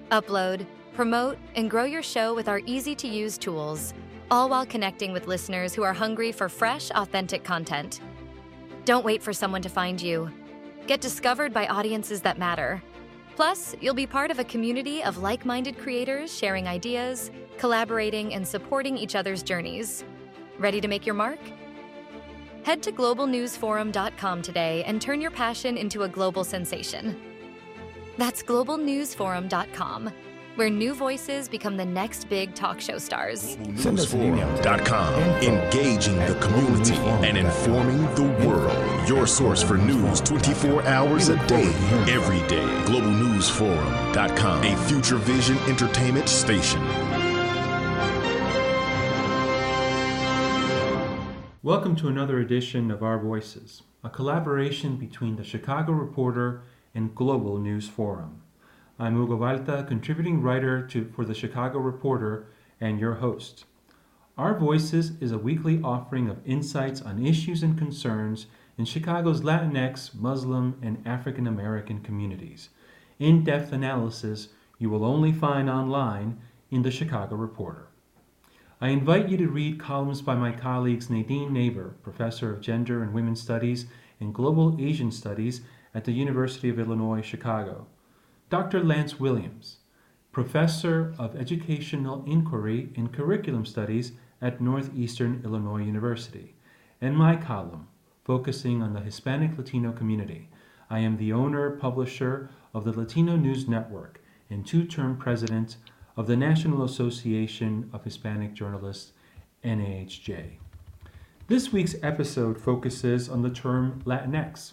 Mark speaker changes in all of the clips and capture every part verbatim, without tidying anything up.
Speaker 1: Upload, promote, and grow your show with our easy-to-use tools, all while connecting with listeners who are hungry for fresh, authentic content. Don't wait for someone to find you. Get discovered by audiences that matter. Plus, you'll be part of a community of like-minded creators sharing ideas, collaborating, and supporting each other's journeys. Ready to make your mark? Head to global news forum dot com today and turn your passion into a global sensation. That's global news forum dot com, where new voices become the next big talk show stars.
Speaker 2: global news forum dot com, engaging the community and informing the world. Your source for news twenty-four hours a day, every day. global news forum dot com, a Future Vision entertainment station.
Speaker 3: Welcome to another edition of Our Voices, a collaboration between the Chicago Reporter and Global News Forum. I'm Hugo Valta, contributing writer to, for the Chicago Reporter and your host. Our Voices is a weekly offering of insights on issues and concerns in Chicago's Latinx, Muslim, and African American communities. In-depth analysis you will only find online in the Chicago Reporter. I invite you to read columns by my colleagues Nadine Neighbor, Professor of Gender and Women's Studies and Global Asian Studies at the University of Illinois, Chicago; Doctor Lance Williams, Professor of Educational Inquiry and Curriculum Studies at Northeastern Illinois University; and my column, focusing on the Hispanic Latino community. I am the owner, publisher of the Latino News Network and two-term president of the National Association of Hispanic Journalists, N A H J. This week's episode focuses on the term Latinx.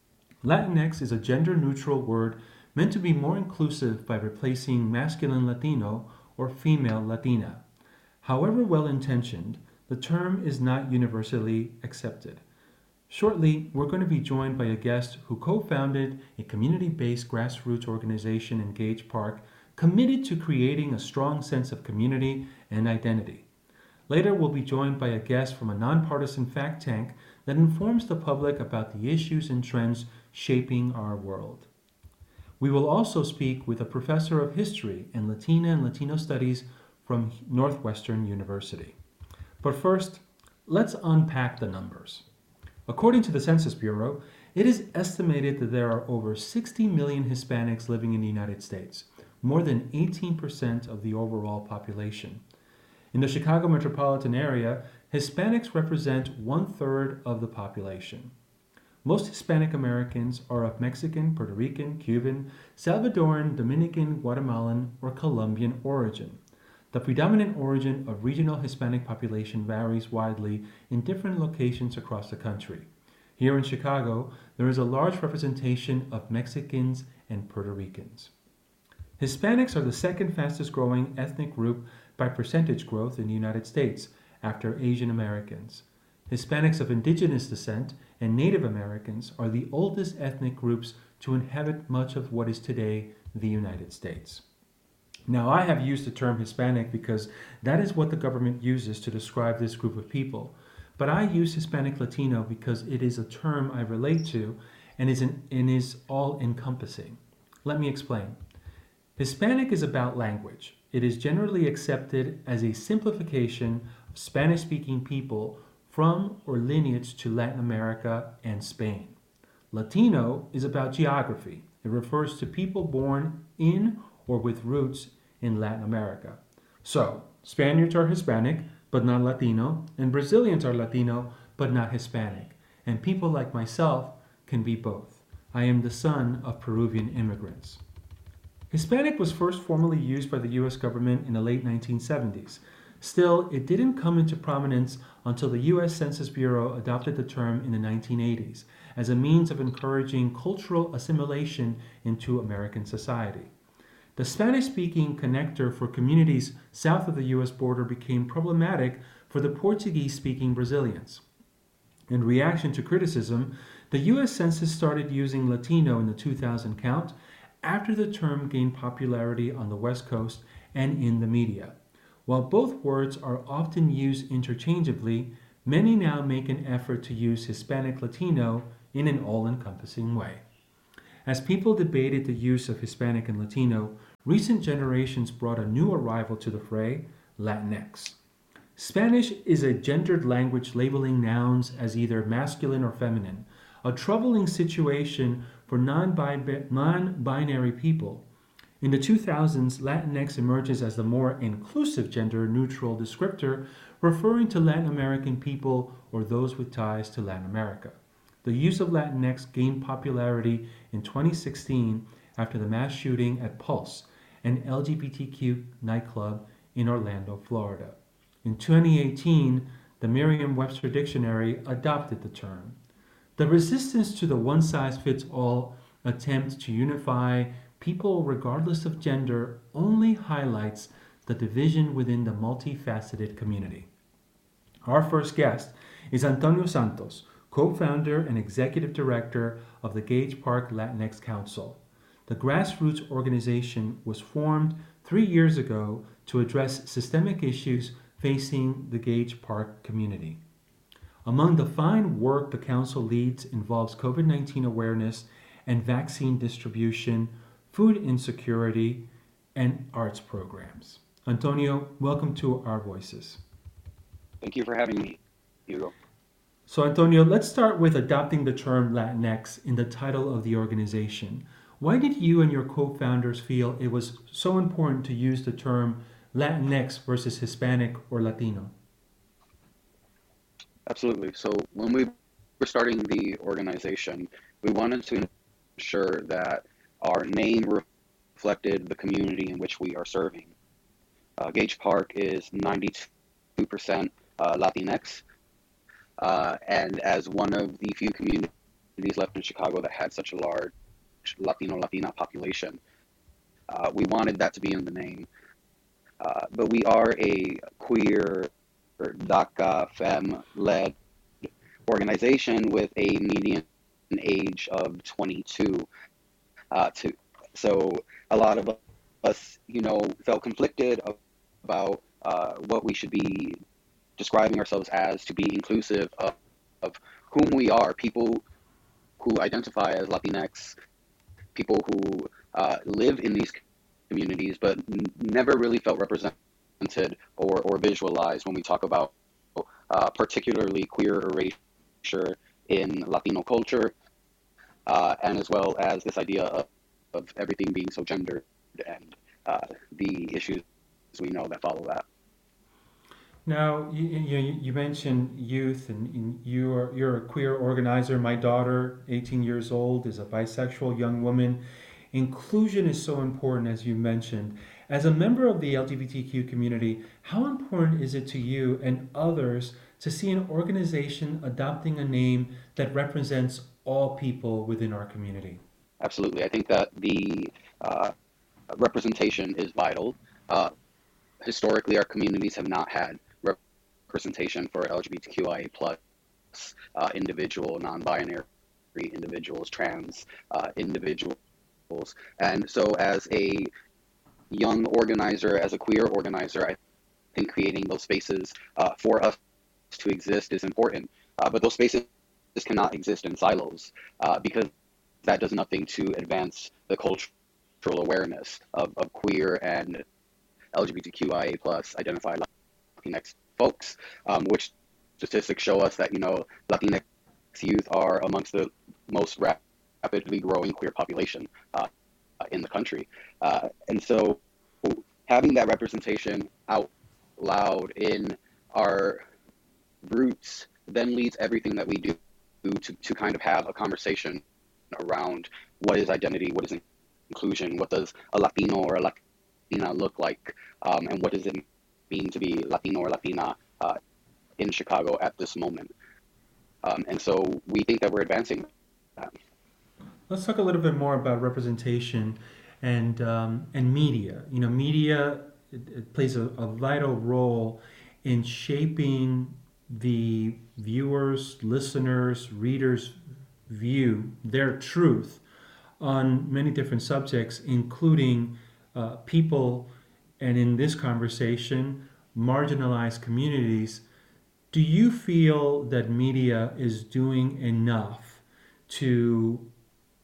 Speaker 3: Latinx is a gender-neutral word meant to be more inclusive by replacing masculine Latino or female Latina. However well-intentioned, the term is not universally accepted. Shortly, we're going to be joined by a guest who co-founded a community-based grassroots organization in Gage Park committed to creating a strong sense of community and identity. Later, we'll be joined by a guest from a nonpartisan fact tank that informs the public about the issues and trends shaping our world. We will also speak with a professor of history and Latina and Latino studies from Northwestern University. But first, let's unpack the numbers. According to the Census Bureau, it is estimated that there are over sixty million Hispanics living in the United States, more than eighteen percent of the overall population. In the Chicago metropolitan area, Hispanics represent one-third of the population. Most Hispanic Americans are of Mexican, Puerto Rican, Cuban, Salvadoran, Dominican, Guatemalan, or Colombian origin. The predominant origin of regional Hispanic population varies widely in different locations across the country. Here in Chicago, there is a large representation of Mexicans and Puerto Ricans. Hispanics are the second fastest growing ethnic group by percentage growth in the United States, after Asian Americans. Hispanics of indigenous descent and Native Americans are the oldest ethnic groups to inhabit much of what is today the United States. Now, I have used the term Hispanic because that is what the government uses to describe this group of people. But I use Hispanic Latino because it is a term I relate to and is, an, and is all-encompassing. Let me explain. Hispanic is about language. It is generally accepted as a simplification of Spanish-speaking people from or lineage to Latin America and Spain. Latino is about geography. It refers to people born in or with roots in Latin America. So, Spaniards are Hispanic, but not Latino, and Brazilians are Latino, but not Hispanic. And people like myself can be both. I am the son of Peruvian immigrants. Hispanic was first formally used by the U S government in the late nineteen seventies. Still, it didn't come into prominence until the U S Census Bureau adopted the term in the nineteen eighties as a means of encouraging cultural assimilation into American society. The Spanish-speaking connector for communities south of the U S border became problematic for the Portuguese-speaking Brazilians. In reaction to criticism, the U S Census started using Latino in the two thousand count after the term gained popularity on the West Coast and in the media. While both words are often used interchangeably, many now make an effort to use Hispanic Latino in an all-encompassing way. As people debated the use of Hispanic and Latino, recent generations brought a new arrival to the fray, Latinx. Spanish is a gendered language labeling nouns as either masculine or feminine, a troubling situation for non-binary people. In the two thousands, Latinx emerges as the more inclusive gender-neutral descriptor, referring to Latin American people or those with ties to Latin America. The use of Latinx gained popularity in twenty sixteen after the mass shooting at Pulse, an L G B T Q nightclub in Orlando, Florida. In twenty eighteen, the Merriam-Webster Dictionary adopted the term. The resistance to the one-size-fits-all attempt to unify people regardless of gender only highlights the division within the multifaceted community. Our first guest is Antonio Santos, co-founder and executive director of the Gage Park Latinx Council. The grassroots organization was formed three years ago to address systemic issues facing the Gage Park community. Among the fine work the council leads involves COVID nineteen awareness and vaccine distribution, food insecurity, and arts programs. Antonio, welcome to Our Voices.
Speaker 4: Thank you for having me, Hugo.
Speaker 3: So, Antonio, let's start with adopting the term Latinx in the title of the organization. Why did you and your co-founders feel it was so important to use the term Latinx versus Hispanic or Latino?
Speaker 4: Absolutely. So when we were starting the organization, we wanted to ensure that our name reflected the community in which we are serving. Uh, Gage Park is ninety-two percent uh, Latinx, uh, and as one of the few communities left in Chicago that had such a large Latino-Latina population, uh, we wanted that to be in the name. Uh, but we are a queer, or DACA, femme-led organization with a median age of twenty-two. Uh, to, so a lot of us, you know, felt conflicted about uh, what we should be describing ourselves as to be inclusive of, of whom we are, people who identify as Latinx, people who uh, live in these communities, but n- never really felt represented or, or visualized when we talk about uh, particularly queer erasure in Latino culture, uh, and as well as this idea of, of everything being so gendered and uh, the issues we know that follow that.
Speaker 3: Now, you, you, you mentioned youth, and, and you're, you're a queer organizer. My daughter, eighteen years old, is a bisexual young woman. Inclusion is so important, as you mentioned. As a member of the L G B T Q community, how important is it to you and others to see an organization adopting a name that represents all people within our community?
Speaker 4: Absolutely. I think that the uh, representation is vital. Uh, historically, our communities have not had representation for L G B T Q I A plus uh, individual, non-binary individuals, trans uh, individuals. And so as a young organizer, as a queer organizer, I think creating those spaces uh, for us to exist is important. Uh, but those spaces cannot exist in silos uh, because that does nothing to advance the cultural awareness of, of queer and L G B T Q I A plus identified Latinx folks, um, which statistics show us that, you know, Latinx youth are amongst the most rapidly growing queer population uh, in the country. Uh, and so having that representation out loud in our roots then leads everything that we do to, to kind of have a conversation around what is identity, what is inclusion, what does a Latino or a Latina look like, um, and what does it mean to be Latino or Latina uh, in Chicago at this moment. Um, and so we think that we're advancing that.
Speaker 3: Let's talk a little bit more about representation and um, and media. You know, media it, it plays a, a vital role in shaping the viewers, listeners, readers' view, their truth on many different subjects, including uh, people, and in this conversation, marginalized communities. Do you feel that media is doing enough to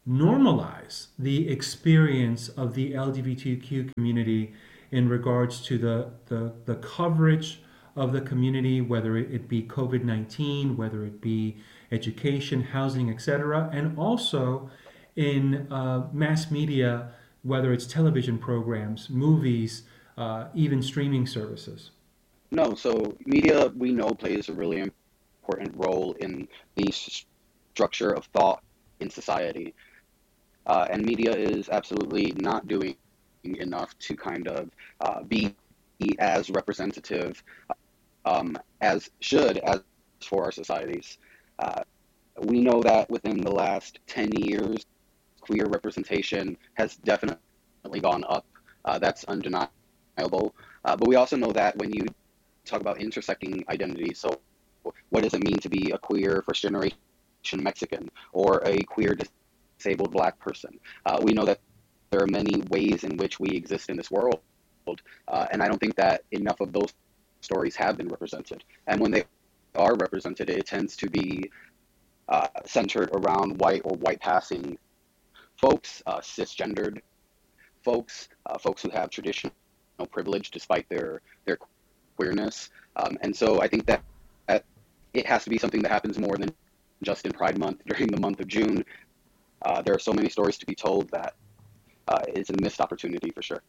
Speaker 3: normalize the experience of the L G B T Q community in regards to the, the, the coverage of the community, whether it be COVID nineteen, whether it be education, housing, et cetera, and also in uh, mass media, whether it's television programs, movies, uh, even streaming services?
Speaker 4: No, so media, we know, plays a really important role in the s- structure of thought in society. Uh, and media is absolutely not doing enough to kind of uh, be as representative um, as should as for our societies. Uh, we know that within the last ten years, queer representation has definitely gone up. Uh, that's undeniable. Uh, but we also know that when you talk about intersecting identities, so what does it mean to be a queer first generation Mexican or a queer disabled Black person? Uh, we know that there are many ways in which we exist in this world. Uh, and I don't think that enough of those stories have been represented. And when they are represented, it tends to be uh, centered around white or white passing folks, uh, cisgendered folks, uh, folks who have traditional privilege despite their, their queerness. Um, and so I think that, that it has to be something that happens more than just in Pride Month during the month of June. Uh, there are so many stories to be told that uh, it's a missed opportunity for sure.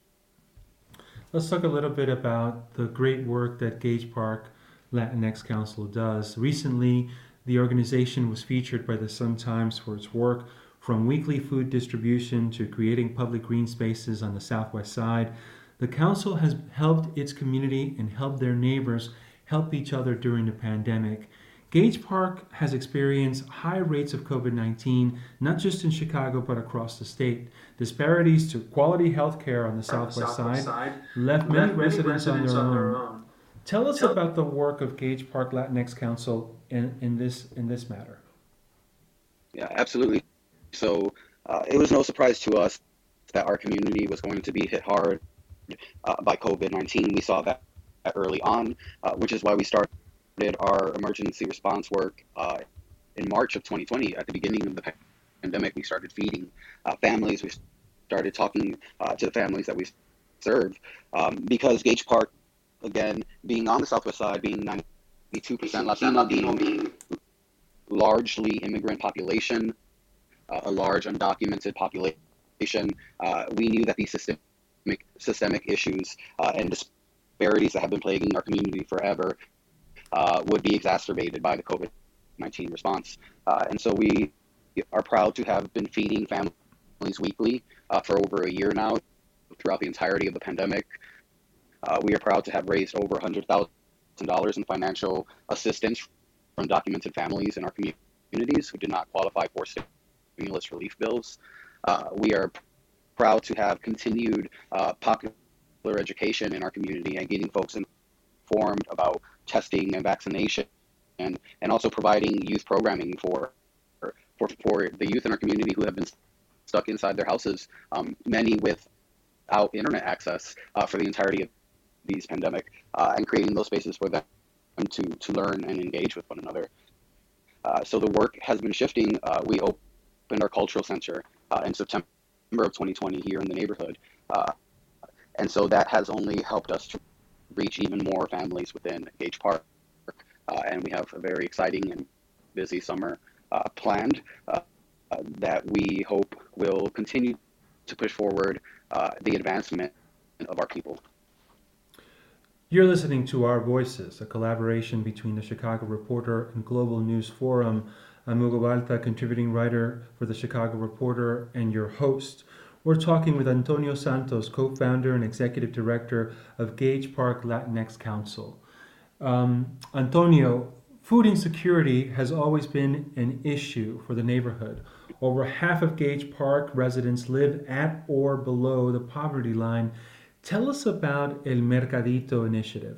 Speaker 3: Let's talk a little bit about the great work that Gage Park Latinx Council does. Recently, the organization was featured by the Sun-Times for its work from weekly food distribution to creating public green spaces on the Southwest Side. The council has helped its community and helped their neighbors help each other during the pandemic. Gage Park has experienced high rates of COVID nineteen, not just in Chicago, but across the state. Disparities to quality health care on the Southwest, Southwest side, side left many, many residents, residents on, their, on their own. own. Tell us Tell about the work of Gage Park Latinx Council in, in, this, in this matter.
Speaker 4: Yeah, absolutely. So uh, it was no surprise to us that our community was going to be hit hard uh, by COVID nineteen. We saw that early on, uh, which is why we started our emergency response work uh, in March of twenty twenty. At the beginning of the pandemic, we started feeding uh, families. We started talking uh, to the families that we serve um, because Gage Park, again, being on the Southwest Side, being ninety-two percent Latino, being largely immigrant population, uh, a large undocumented population, uh, we knew that these systemic, systemic issues uh, and disparities that have been plaguing our community forever Uh, would be exacerbated by the COVID nineteen response. Uh, and so we are proud to have been feeding families weekly uh, for over a year now throughout the entirety of the pandemic. Uh, we are proud to have raised over one hundred thousand dollars in financial assistance from documented families in our communities who did not qualify for stimulus relief bills. Uh, we are proud to have continued uh, popular education in our community and getting folks informed about testing and vaccination, and, and also providing youth programming for, for for the youth in our community who have been stuck inside their houses, um, many without internet access uh, for the entirety of these pandemic, uh, and creating those spaces for them to, to learn and engage with one another. Uh, so the work has been shifting. Uh, we opened our cultural center uh, in September of twenty twenty here in the neighborhood. Uh, and so that has only helped us to reach even more families within Gage Park. Uh, and we have a very exciting and busy summer uh, planned uh, uh, that we hope will continue to push forward uh, the advancement of our people.
Speaker 3: You're listening to Our Voices, a collaboration between the Chicago Reporter and Global News Forum. I'm Hugo Balta, contributing writer for the Chicago Reporter and your host. We're talking with Antonio Santos, co-founder and executive director of Gage Park Latinx Council. Um, Antonio, food insecurity has always been an issue for the neighborhood. Over half of Gage Park residents live at or below the poverty line. Tell us about El Mercadito initiative.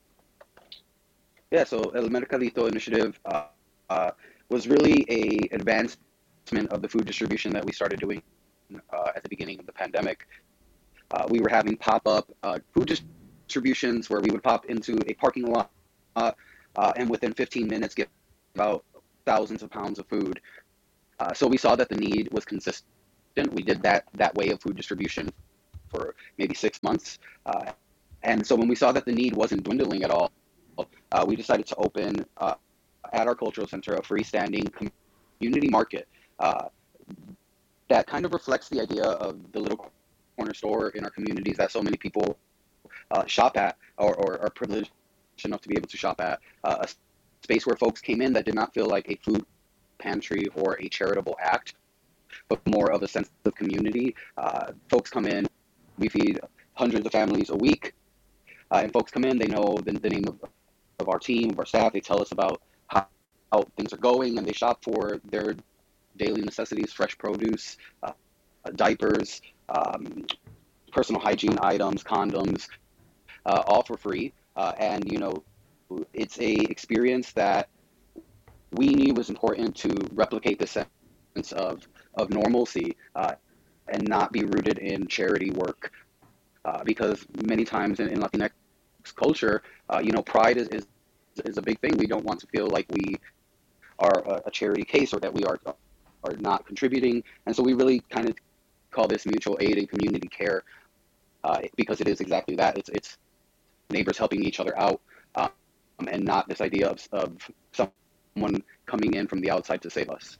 Speaker 4: Yeah, so El Mercadito initiative uh, uh, was really a advancement of the food distribution that we started doing Uh, at the beginning of the pandemic. Uh, we were having pop-up uh, food distributions where we would pop into a parking lot uh, uh, and within fifteen minutes give out thousands of pounds of food Uh, so we saw that the need was consistent. We did that that way of food distribution for maybe six months. Uh, and so when we saw that the need wasn't dwindling at all, uh, we decided to open uh, at our cultural center a freestanding community market uh, that kind of reflects the idea of the little corner store in our communities that so many people uh, shop at or, or are privileged enough to be able to shop at. Uh, a space where folks came in that did not feel like a food pantry or a charitable act, but more of a sense of community. Uh, folks come in, we feed hundreds of families a week, uh, and folks come in, they know the, the name of, of our team, of our staff, they tell us about how, how things are going, and they shop for their daily necessities, fresh produce, uh, diapers, um, personal hygiene items, condoms, uh, all for free. Uh, and, you know, it's a experience that we knew was important to replicate the sense of, of normalcy uh, and not be rooted in charity work. Uh, because many times in, in Latinx culture, uh, you know, pride is, is is a big thing. We don't want to feel like we are a, a charity case or that we are are not contributing. And so we really kind of call this mutual aid and community care uh, because it is exactly that. It's it's neighbors helping each other out um, and not this idea of, of someone coming in from the outside to save us.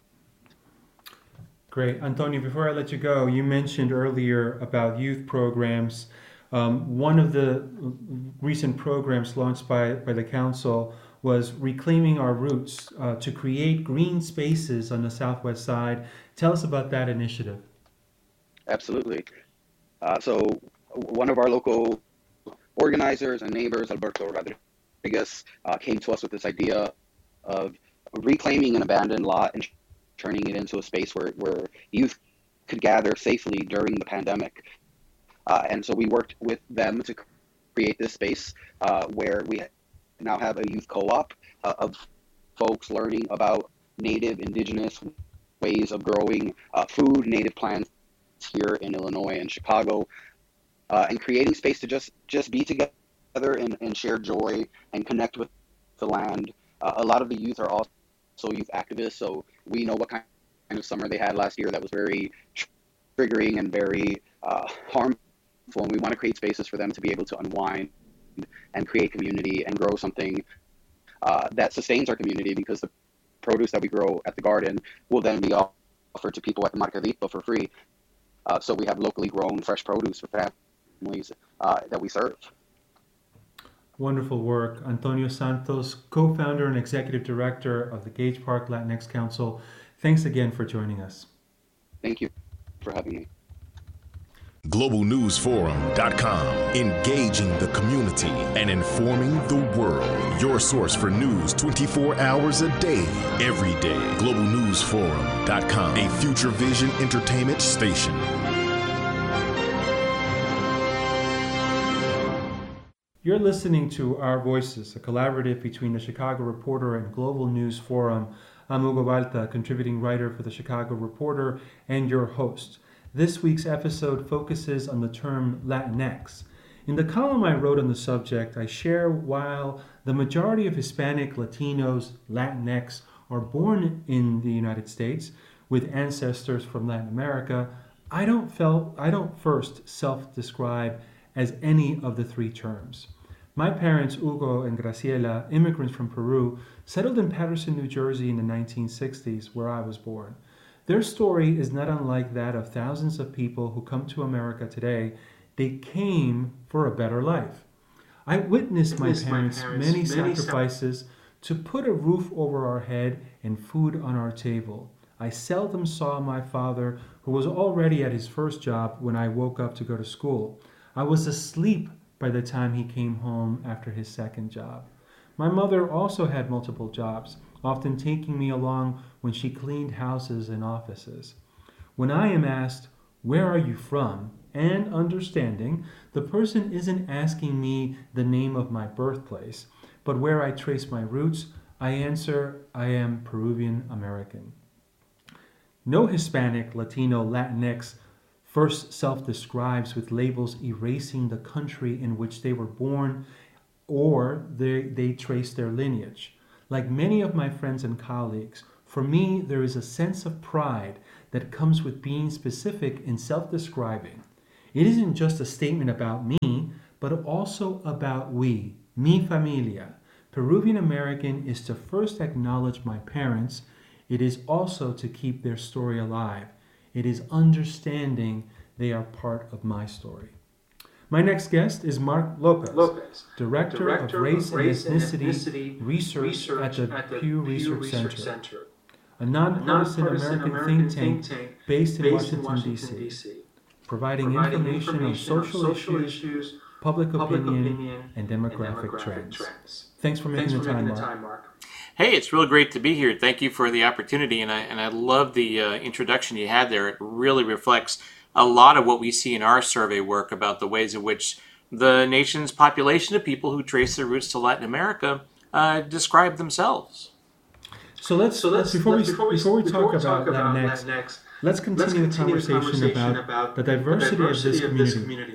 Speaker 3: Great. Antonio, before I let you go, you mentioned earlier about youth programs. Um, one of the recent programs launched by, by the council was Reclaiming Our Roots uh, to create green spaces on the Southwest side. Tell us about that initiative.
Speaker 4: Absolutely. Uh, so one of our local organizers and neighbors, Alberto Rodriguez, uh, came to us with this idea of reclaiming an abandoned lot and turning it into a space where, where youth could gather safely during the pandemic. Uh, and so we worked with them to create this space uh, where we now have a youth co-op uh, of folks learning about native, indigenous ways of growing uh, food, native plants here in Illinois and Chicago, uh, and creating space to just, just be together and, and share joy and connect with the land. Uh, a lot of the youth are also youth activists, so we know what kind of summer they had last year that was very triggering and very uh, harmful, and we want to create spaces for them to be able to unwind and create community and grow something uh, that sustains our community, because the produce that we grow at the garden will then be offered to people at the Mercadito for free. Uh, so we have locally grown fresh produce for families uh, that we serve.
Speaker 3: Wonderful work. Antonio Santos, co-founder and executive director of the Gage Park Latinx Council. Thanks again for joining us.
Speaker 4: Thank you for having me.
Speaker 2: global news forum dot com, engaging the community and informing the world. Your source for news twenty-four hours a day, every day. global news forum dot com, a Future Vision entertainment station.
Speaker 3: You're listening to Our Voices, a collaborative between the Chicago Reporter and Global News Forum. I'm Hugo Balta, contributing writer for the Chicago Reporter and your host. This week's episode focuses on the term Latinx. In the column I wrote on the subject, I share while the majority of Hispanic, Latinos, Latinx are born in the United States with ancestors from Latin America, I don't felt I don't first self-describe as any of the three terms. My parents, Hugo and Graciela, immigrants from Peru, settled in Paterson, New Jersey in the nineteen sixties, where I was born. Their story is not unlike that of thousands of people who come to America today. They came for a better life. I witnessed my parents' many sacrifices to put a roof over our head and food on our table. I seldom saw my father, who was already at his first job when I woke up to go to school. I was asleep by the time he came home after his second job. My mother also had multiple jobs, often taking me along when she cleaned houses and offices. When I am asked, "Where are you from?" and understanding, the person isn't asking me the name of my birthplace, but where I trace my roots, I answer, I am Peruvian American. No Hispanic, Latino, Latinx first self-describes with labels erasing the country in which they were born or they, they trace their lineage. Like many of my friends and colleagues, For me, there is a sense of pride that comes with being specific and self-describing. It isn't just a statement about me, but also about we, mi familia. Peruvian American is to first acknowledge my parents. It is also to keep their story alive. It is understanding they are part of my story. My next guest is Mark Lopez,
Speaker 5: Lopez
Speaker 3: Director,
Speaker 5: Director
Speaker 3: of Race,
Speaker 5: of Race
Speaker 3: and Ethnicity,
Speaker 5: and Ethnicity
Speaker 3: Research,
Speaker 5: Research
Speaker 3: at the,
Speaker 5: at the
Speaker 3: Pew,
Speaker 5: Pew
Speaker 3: Research,
Speaker 5: Research
Speaker 3: Center,
Speaker 5: Center,
Speaker 3: a nonpartisan,
Speaker 5: a nonpartisan
Speaker 3: American,
Speaker 5: American
Speaker 3: think tank,
Speaker 5: think tank
Speaker 3: based in
Speaker 5: based in
Speaker 3: Washington,
Speaker 5: Washington,
Speaker 3: D
Speaker 5: D
Speaker 3: C,
Speaker 5: C,
Speaker 3: providing,
Speaker 5: providing
Speaker 3: information,
Speaker 5: information
Speaker 3: on social,
Speaker 5: on social
Speaker 3: issues,
Speaker 5: issues,
Speaker 3: public,
Speaker 5: public
Speaker 3: opinion,
Speaker 5: opinion,
Speaker 3: and demographic,
Speaker 5: and demographic
Speaker 3: trends.
Speaker 5: trends.
Speaker 3: Thanks for making,
Speaker 5: Thanks
Speaker 3: the,
Speaker 5: for
Speaker 3: time,
Speaker 5: making the
Speaker 3: Mark.
Speaker 5: time, Mark.
Speaker 6: Hey, it's real great to be here. Thank you for the opportunity, and I and I love the uh, introduction you had there. It really reflects a lot of what we see in our survey work about the ways in which the nation's population of people who trace their roots to Latin America uh, describe themselves.
Speaker 3: So let's,
Speaker 5: So let's
Speaker 3: before,
Speaker 5: let's,
Speaker 3: we,
Speaker 5: before we
Speaker 3: before we
Speaker 5: before
Speaker 3: talk
Speaker 5: we
Speaker 3: about
Speaker 5: about
Speaker 3: Latinx,
Speaker 5: Latinx,
Speaker 3: let's continue,
Speaker 5: let's
Speaker 3: the,
Speaker 5: continue
Speaker 3: conversation
Speaker 5: the conversation
Speaker 3: about,
Speaker 5: about
Speaker 3: the diversity,
Speaker 5: the diversity
Speaker 3: of this
Speaker 5: of
Speaker 3: community.
Speaker 5: this community.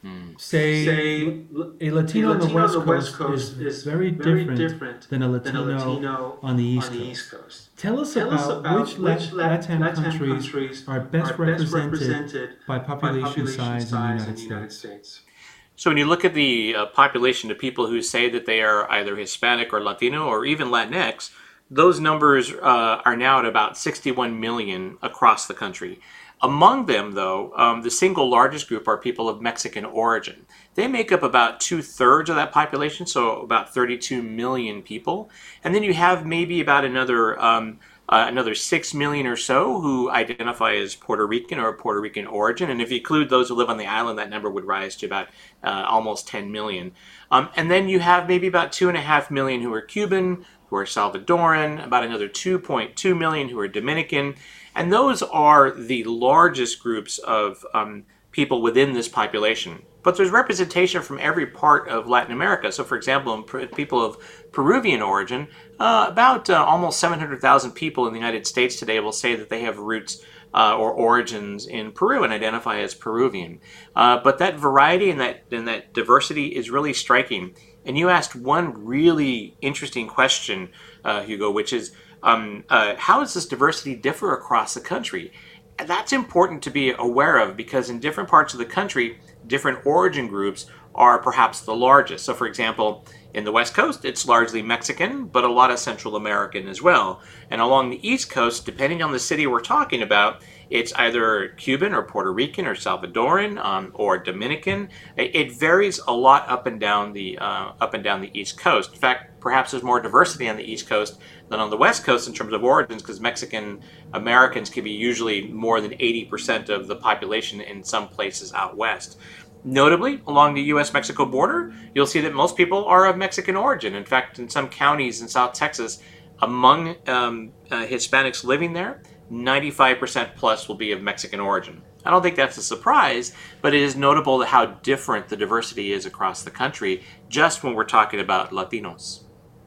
Speaker 3: Say,
Speaker 5: Say
Speaker 3: a Latino, on the West Coast,
Speaker 5: West Coast
Speaker 3: is,
Speaker 5: is
Speaker 3: very,
Speaker 5: very
Speaker 3: different,
Speaker 5: different
Speaker 3: than a
Speaker 5: than
Speaker 3: Latino,
Speaker 5: a Latino
Speaker 3: on the East,
Speaker 5: on the
Speaker 3: Coast.
Speaker 5: East Coast.
Speaker 3: Tell us,
Speaker 5: Tell
Speaker 3: about,
Speaker 5: us about
Speaker 3: which Lat-
Speaker 5: which
Speaker 3: Latin,
Speaker 5: Latin
Speaker 3: countries,
Speaker 5: countries
Speaker 3: are best,
Speaker 5: are best
Speaker 3: represented,
Speaker 5: represented
Speaker 3: by population,
Speaker 5: by population
Speaker 3: size,
Speaker 5: size
Speaker 3: in the United States.
Speaker 5: States.
Speaker 6: So when you look at the uh, population of people who say that they are either Hispanic or Latino or even Latinx, those numbers uh, are now at about sixty-one million across the country. Among them, though, um, the single largest group are people of Mexican origin. They make up about two-thirds of that population, so about thirty-two million people. And then you have maybe about another um, uh, another six million or so who identify as Puerto Rican or Puerto Rican origin. And if you include those who live on the island, that number would rise to about uh, almost ten million. Um, and then you have maybe about two and a half million who are Cuban, who are Salvadoran, about another two point two million who are Dominican. And those are the largest groups of um, people within this population. But there's representation from every part of Latin America. So, for example, in per- people of Peruvian origin, uh, about uh, almost seven hundred thousand people in the United States today will say that they have roots uh, or origins in Peru and identify as Peruvian. Uh, but that variety and that and that diversity is really striking. And you asked one really interesting question, uh, Hugo, which is, um, uh, how does this diversity differ across the country? And that's important to be aware of because in different parts of the country, different origin groups are perhaps the largest. So, for example, in the West Coast, it's largely Mexican, but a lot of Central American as well. And along the East Coast, depending on the city we're talking about, it's either Cuban or Puerto Rican or Salvadoran um, or Dominican. It varies a lot up and down the uh, up and down the East Coast. In fact, perhaps there's more diversity on the East Coast than on the West Coast in terms of origins, because Mexican Americans can be usually more than eighty percent of the population in some places out west. Notably, along the U S Mexico border, you'll see that most people are of Mexican origin. In fact, in some counties in South Texas, among um, uh, Hispanics living there, ninety-five percent plus will be of Mexican origin. I don't think that's a surprise, but it is notable how different the diversity is across the country just when we're talking about Latinos.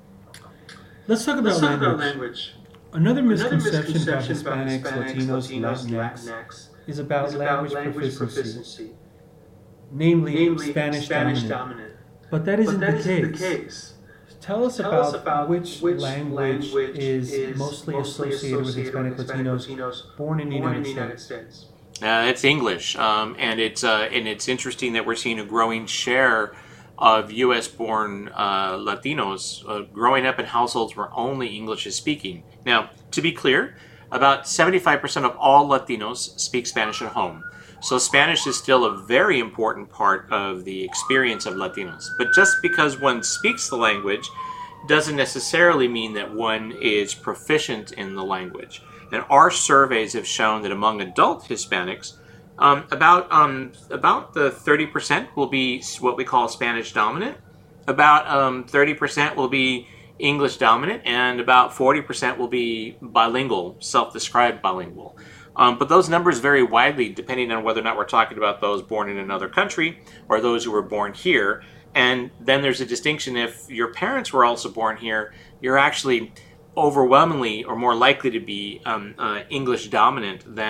Speaker 3: Let's talk about,
Speaker 5: Let's talk
Speaker 3: language.
Speaker 5: about language.
Speaker 3: Another
Speaker 5: Another
Speaker 3: misconception,
Speaker 5: misconception
Speaker 3: about Hispanics,
Speaker 5: about Hispanics,
Speaker 3: Latinos,
Speaker 5: Latinos,
Speaker 3: Latinx,
Speaker 5: Latinx
Speaker 3: is about
Speaker 5: is
Speaker 3: language,
Speaker 5: about language
Speaker 3: proficiency,
Speaker 5: proficiency,
Speaker 3: namely,
Speaker 5: namely
Speaker 3: Spanish,
Speaker 5: Spanish
Speaker 3: dominant.
Speaker 5: dominant.
Speaker 3: But that isn't,
Speaker 5: But that
Speaker 3: the,
Speaker 5: isn't
Speaker 3: case.
Speaker 5: the case.
Speaker 3: Tell us,
Speaker 5: Tell
Speaker 3: about,
Speaker 5: us about
Speaker 3: which,
Speaker 5: which
Speaker 3: language,
Speaker 5: language
Speaker 3: is,
Speaker 5: is
Speaker 3: mostly,
Speaker 5: mostly
Speaker 3: associated, with Hispanic,
Speaker 5: Hispanic
Speaker 3: Latinos,
Speaker 5: Latinos
Speaker 3: born in the
Speaker 5: born
Speaker 3: United,
Speaker 5: in the United
Speaker 3: States.
Speaker 5: States.
Speaker 6: Uh, it's English, um, and it's uh, and it's interesting that we're seeing a growing share of U S-born uh, Latinos uh, growing up in households where only English is speaking. Now, to be clear, about seventy-five percent of all Latinos speak Spanish at home. So Spanish is still a very important part of the experience of Latinos. But just because one speaks the language doesn't necessarily mean that one is proficient in the language. And our surveys have shown that among adult Hispanics, um, about um, about the thirty percent will be what we call Spanish dominant, about um, thirty percent will be English dominant, and about forty percent will be bilingual, self-described bilingual. Um, but those numbers vary widely depending on whether or not we're talking about those born in another country or those who were born here. And then there's a distinction: if your parents were also born here, you're actually overwhelmingly or more likely to be um, uh, English dominant than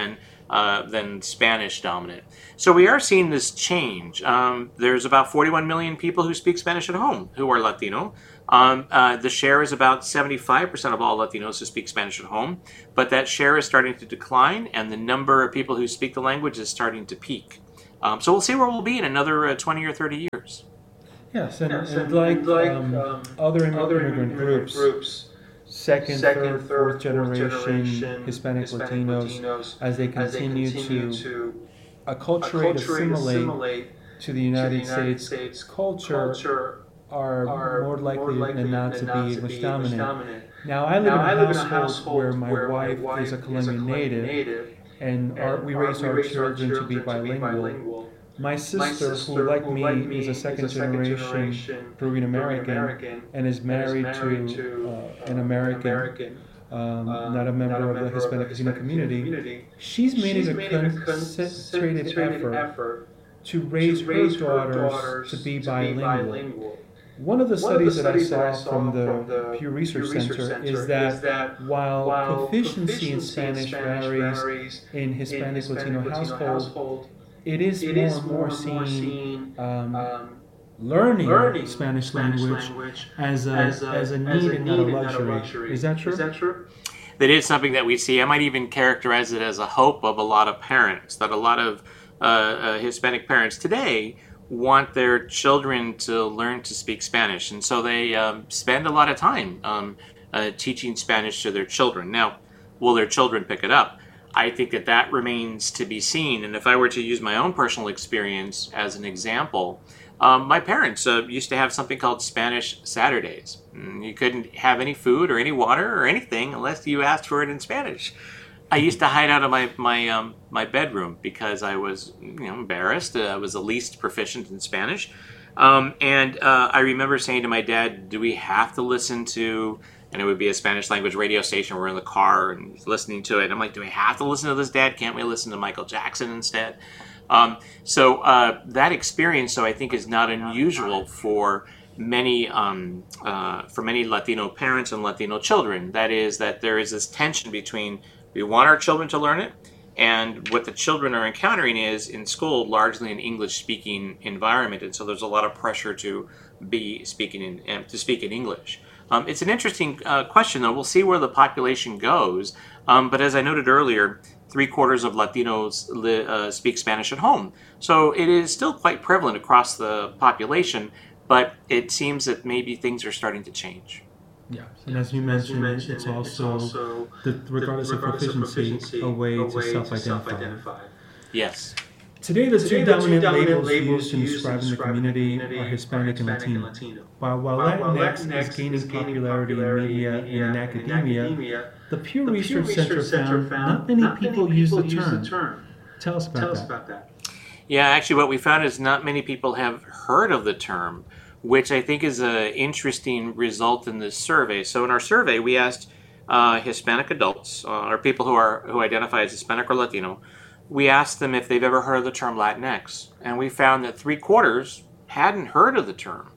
Speaker 6: uh, than Spanish dominant. So we are seeing this change. Um, there's about forty-one million people who speak Spanish at home who are Latino. Um, uh, the share is about seventy-five percent of all Latinos who speak Spanish at home, but that share is starting to decline, and the number of people who speak the language is starting to peak. Um, so we'll see where we'll be in another uh, twenty or thirty years.
Speaker 3: Yes, and,
Speaker 5: yes,
Speaker 3: and,
Speaker 5: and
Speaker 3: like,
Speaker 5: like
Speaker 3: um,
Speaker 5: um,
Speaker 3: other immigrant,
Speaker 5: other
Speaker 3: immigrant groups,
Speaker 5: groups
Speaker 3: second,
Speaker 5: second,
Speaker 3: third,
Speaker 5: third,
Speaker 3: fourth generation,
Speaker 5: generation
Speaker 3: Hispanic,
Speaker 5: Hispanic
Speaker 3: Latinos,
Speaker 5: Latinos,
Speaker 3: as they
Speaker 5: as they
Speaker 3: continue,
Speaker 5: continue
Speaker 3: to,
Speaker 5: to
Speaker 3: acculturate,
Speaker 5: acculturate,
Speaker 3: assimilate,
Speaker 5: assimilate
Speaker 3: to the United,
Speaker 5: to the United
Speaker 3: States,
Speaker 5: States
Speaker 3: culture,
Speaker 5: culture,
Speaker 3: are,
Speaker 5: are
Speaker 3: more likely,
Speaker 5: more likely
Speaker 3: than not
Speaker 5: than
Speaker 3: to
Speaker 5: not
Speaker 3: be
Speaker 5: to
Speaker 3: English
Speaker 5: be
Speaker 3: dominant.
Speaker 5: dominant.
Speaker 3: Now, I live,
Speaker 5: Now,
Speaker 3: in, a
Speaker 5: I live in a
Speaker 3: household
Speaker 5: household
Speaker 3: where my
Speaker 5: where
Speaker 3: wife,
Speaker 5: my wife
Speaker 3: is a
Speaker 5: is a
Speaker 3: Colombian native,
Speaker 5: native,
Speaker 3: and,
Speaker 5: and
Speaker 3: our, we
Speaker 5: our,
Speaker 3: raise
Speaker 5: we
Speaker 3: our
Speaker 5: raise
Speaker 3: children,
Speaker 5: our
Speaker 3: to be bilingual.
Speaker 5: bilingual.
Speaker 3: My sister,
Speaker 5: My sister,
Speaker 3: who like
Speaker 5: who
Speaker 3: me,
Speaker 5: like me,
Speaker 3: is a second,
Speaker 5: is a second
Speaker 3: generation,
Speaker 5: generation
Speaker 3: Peruvian American,
Speaker 5: American,
Speaker 3: and is married,
Speaker 5: and is married
Speaker 3: to,
Speaker 5: to
Speaker 3: uh, an American,
Speaker 5: American
Speaker 3: um,
Speaker 5: um,
Speaker 3: not a member,
Speaker 5: not a
Speaker 3: of, the
Speaker 5: member
Speaker 3: Hispanic
Speaker 5: of the
Speaker 3: Latino
Speaker 5: Hispanic
Speaker 3: community.
Speaker 5: community.
Speaker 3: She's made
Speaker 5: She's
Speaker 3: it a
Speaker 5: made it a
Speaker 3: concentrated
Speaker 5: concentrated
Speaker 3: effort,
Speaker 5: effort
Speaker 3: to raise,
Speaker 5: to raise
Speaker 3: her,
Speaker 5: her
Speaker 3: daughters
Speaker 5: daughters
Speaker 3: to be
Speaker 5: to
Speaker 3: bilingual.
Speaker 5: Be bilingual.
Speaker 3: One of the
Speaker 5: One of the
Speaker 3: studies, that, I
Speaker 5: studies that I saw
Speaker 3: from the,
Speaker 5: from the
Speaker 3: Pew Research,
Speaker 5: Pew Research
Speaker 3: Center,
Speaker 5: Center
Speaker 3: is that,
Speaker 5: is that
Speaker 3: while,
Speaker 5: while
Speaker 3: proficiency, in
Speaker 5: proficiency
Speaker 3: Spanish,
Speaker 5: in Spanish
Speaker 3: varies,
Speaker 5: varies
Speaker 3: in Hispanic,
Speaker 5: in Hispanic
Speaker 3: Latino,
Speaker 5: Latino
Speaker 3: household,
Speaker 5: household,
Speaker 3: it is
Speaker 5: it
Speaker 3: more
Speaker 5: is
Speaker 3: and
Speaker 5: more
Speaker 3: more
Speaker 5: and more
Speaker 3: seen,
Speaker 5: seen
Speaker 3: um,
Speaker 5: um,
Speaker 3: learning,
Speaker 5: learning
Speaker 3: Spanish,
Speaker 5: Spanish
Speaker 3: language,
Speaker 5: language
Speaker 3: as a,
Speaker 5: as a,
Speaker 3: as a need,
Speaker 5: as a
Speaker 3: and,
Speaker 5: need
Speaker 3: not a
Speaker 5: and not a
Speaker 3: luxury.
Speaker 5: luxury.
Speaker 3: Is that true?
Speaker 5: Is that true?
Speaker 6: That is something that we see. I might even characterize it as a hope of a lot of parents, that a lot of uh, uh, Hispanic parents today want their children to learn to speak Spanish. And so they um, spend a lot of time um, uh, teaching Spanish to their children. Now, will their children pick it up? I think that that remains to be seen. And if I were to use my own personal experience as an example, um, my parents uh, used to have something called Spanish Saturdays. You couldn't have any food or any water or anything unless you asked for it in Spanish. I used to hide out of my my um, my bedroom because I was you know embarrassed. Uh, I was the least proficient in Spanish, um, and uh, I remember saying to my dad, "Do we have to listen to?" And it would be a Spanish language radio station. We're in the car and he's listening to it. And I'm like, "Do we have to listen to this, Dad? Can't we listen to Michael Jackson instead?" Um, so uh, that experience, so I think, is not unusual for many um, uh, for many Latino parents and Latino children. That is, that there is this tension between we want our children to learn it, and what the children are encountering is in school largely an English-speaking environment, and so there's a lot of pressure to be speaking in um, to speak in English. Um, it's an interesting uh, question, though. We'll see where the population goes. Um, but as I noted earlier, three quarters of Latinos li- uh, speak Spanish at home, so it is still quite prevalent across the population. But it seems that maybe things are starting to change.
Speaker 3: Yeah, and as you mentioned,
Speaker 5: you mentioned
Speaker 3: it's
Speaker 5: it's
Speaker 3: also,
Speaker 5: also
Speaker 3: the, regardless,
Speaker 5: the,
Speaker 3: of,
Speaker 5: regardless
Speaker 3: proficiency,
Speaker 5: of proficiency,
Speaker 3: a way,
Speaker 5: a
Speaker 3: to,
Speaker 5: way
Speaker 3: self-identify.
Speaker 5: to self-identify.
Speaker 6: Yes.
Speaker 3: Today, the
Speaker 5: Today,
Speaker 3: two
Speaker 5: the
Speaker 3: dominant,
Speaker 5: two dominant
Speaker 3: labels,
Speaker 5: labels
Speaker 3: used in describing the community are Hispanic, and Latino.
Speaker 5: Latino.
Speaker 3: While, while,
Speaker 5: While, while
Speaker 3: Latinx,
Speaker 5: Latinx
Speaker 3: is gaining
Speaker 5: is gaining
Speaker 3: popularity,
Speaker 5: popularity
Speaker 3: in media,
Speaker 5: in media
Speaker 3: and in
Speaker 5: and in
Speaker 3: academia,
Speaker 5: academia,
Speaker 3: the Pew
Speaker 5: the
Speaker 3: Research,
Speaker 5: Pew
Speaker 3: Center,
Speaker 5: Research Center
Speaker 3: found
Speaker 5: found
Speaker 3: not many
Speaker 5: not
Speaker 3: people,
Speaker 5: many
Speaker 3: use, the
Speaker 5: people use
Speaker 3: term.
Speaker 5: the term.
Speaker 3: Tell us about
Speaker 5: Tell
Speaker 3: that.
Speaker 5: us about that.
Speaker 6: Yeah, actually what we found is not many people have heard of the term, which I think is an interesting result in this survey. So in our survey, we asked uh, Hispanic adults, uh, or people who are who identify as Hispanic or Latino, we asked them if they've ever heard of the term Latinx, and we found that three quarters hadn't heard of the term.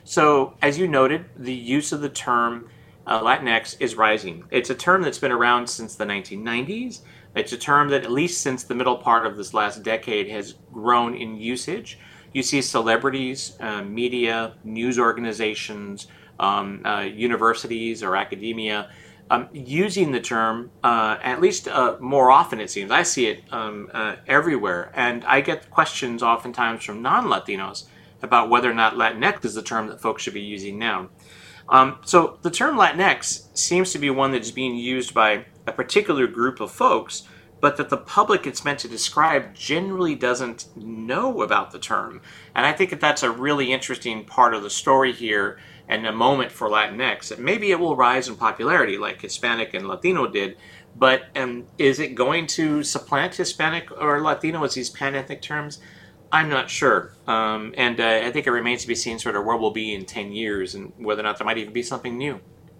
Speaker 6: So as you noted, the use of the term uh, Latinx is rising. It's a term that's been around since the nineteen nineties. It's a term that, at least since the middle part of this last decade, has grown in usage. You see celebrities, uh, media, news organizations, um, uh, universities or academia um, using the term, uh, at least uh, more often it seems. I see it um, uh, everywhere. And I get questions oftentimes from non-Latinos about whether or not Latinx is the term that folks should be using now. Um, so the term Latinx seems to be one that's being used by a particular group of folks, but that the public it's meant to describe generally doesn't know about the term. And I think that that's a really interesting part of the story here and a moment for Latinx. That maybe it will rise in popularity like Hispanic and Latino did, but um, is it going to supplant Hispanic or Latino as these pan-ethnic terms? I'm not sure. Um, and uh, I think it remains to be seen sort of where we'll be in ten years and whether or not there might even be something new.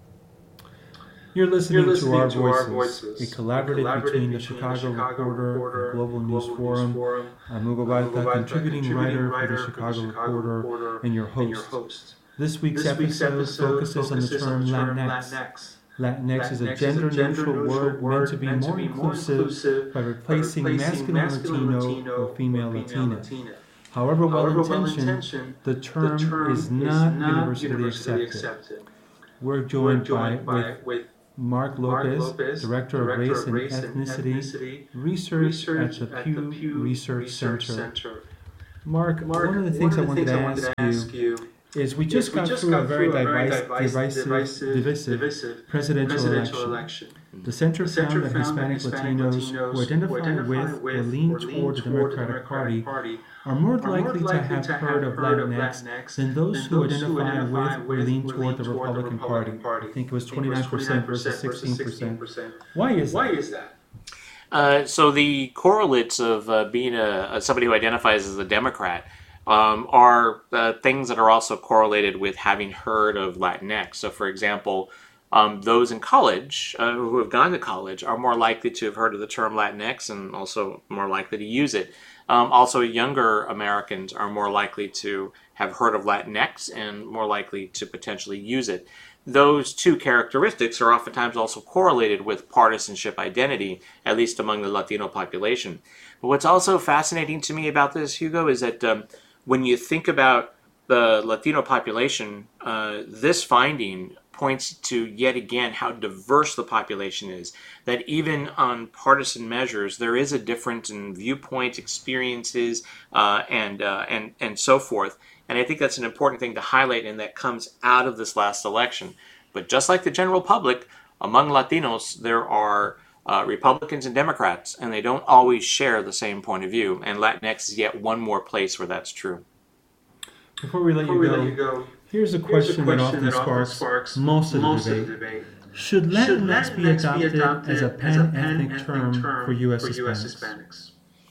Speaker 3: You're listening,
Speaker 5: You're listening
Speaker 3: to, our,
Speaker 5: to
Speaker 3: voices,
Speaker 5: Our Voices,
Speaker 3: a collaborative,
Speaker 5: a collaborative
Speaker 3: between the
Speaker 5: between
Speaker 3: Chicago,
Speaker 5: the Chicago
Speaker 3: Reporter,
Speaker 5: Reporter,
Speaker 3: and Global News
Speaker 5: Global
Speaker 3: Forum.
Speaker 5: News Forum.
Speaker 3: I'm Hugo
Speaker 5: Hugo
Speaker 3: Balta,
Speaker 5: Balta,
Speaker 3: contributing,
Speaker 5: contributing
Speaker 3: writer,
Speaker 5: writer
Speaker 3: for the Chicago,
Speaker 5: for the Chicago
Speaker 3: Reporter,
Speaker 5: Reporter
Speaker 3: and your host.
Speaker 5: and your host.
Speaker 3: This week's,
Speaker 5: This week's
Speaker 3: episode,
Speaker 5: episode
Speaker 3: focuses on the term
Speaker 5: Latinx.
Speaker 3: Latinx. Latinx is a gender-neutral word meant to be more inclusive by replacing masculine Latino or female Latina. However well-intentioned, the term is not universally accepted. We're joined by with Mark Lopez, Director of Race and Ethnicity Research at the Pew Research Center. Mark, one of the things I wanted to ask you is we just got through a very divisive, divisive presidential election. The center found that Hispanic Latinos who identify with or lean toward the Democratic Party are more likely to have heard of Latinx than those who identify with or lean toward the Republican Party. I think it was twenty-nine percent versus sixteen percent. Why is that?
Speaker 6: Uh, so the correlates of uh, being a, a somebody who identifies as a Democrat um, are uh, things that are also correlated with having heard of Latinx. So, for example, um, those in college uh, who have gone to college are more likely to have heard of the term Latinx and also more likely to use it. Um, also, younger Americans are more likely to have heard of Latinx and more likely to potentially use it. Those two characteristics are oftentimes also correlated with partisanship identity, at least among the Latino population. But what's also fascinating to me about this, Hugo, is that um, when you think about the Latino population, uh, this finding points to yet again how diverse the population is, that even on partisan measures, there is a difference in viewpoints, experiences, uh, and, uh, and, and so forth. And I think that's an important thing to highlight, and that comes out of this last election. But just like the general public, among Latinos, there are uh, Republicans and Democrats, and they don't always share the same point of view. And Latinx is yet one more place where that's true.
Speaker 3: Before we let, Before you, we go, let you go, here's a question, here's a question that often, that often sparks, sparks most, of, most the of the debate. Should Latinx, Should Latinx be, adopted be adopted as a pan-ethnic, pan-ethnic term, term for U S Hispanics?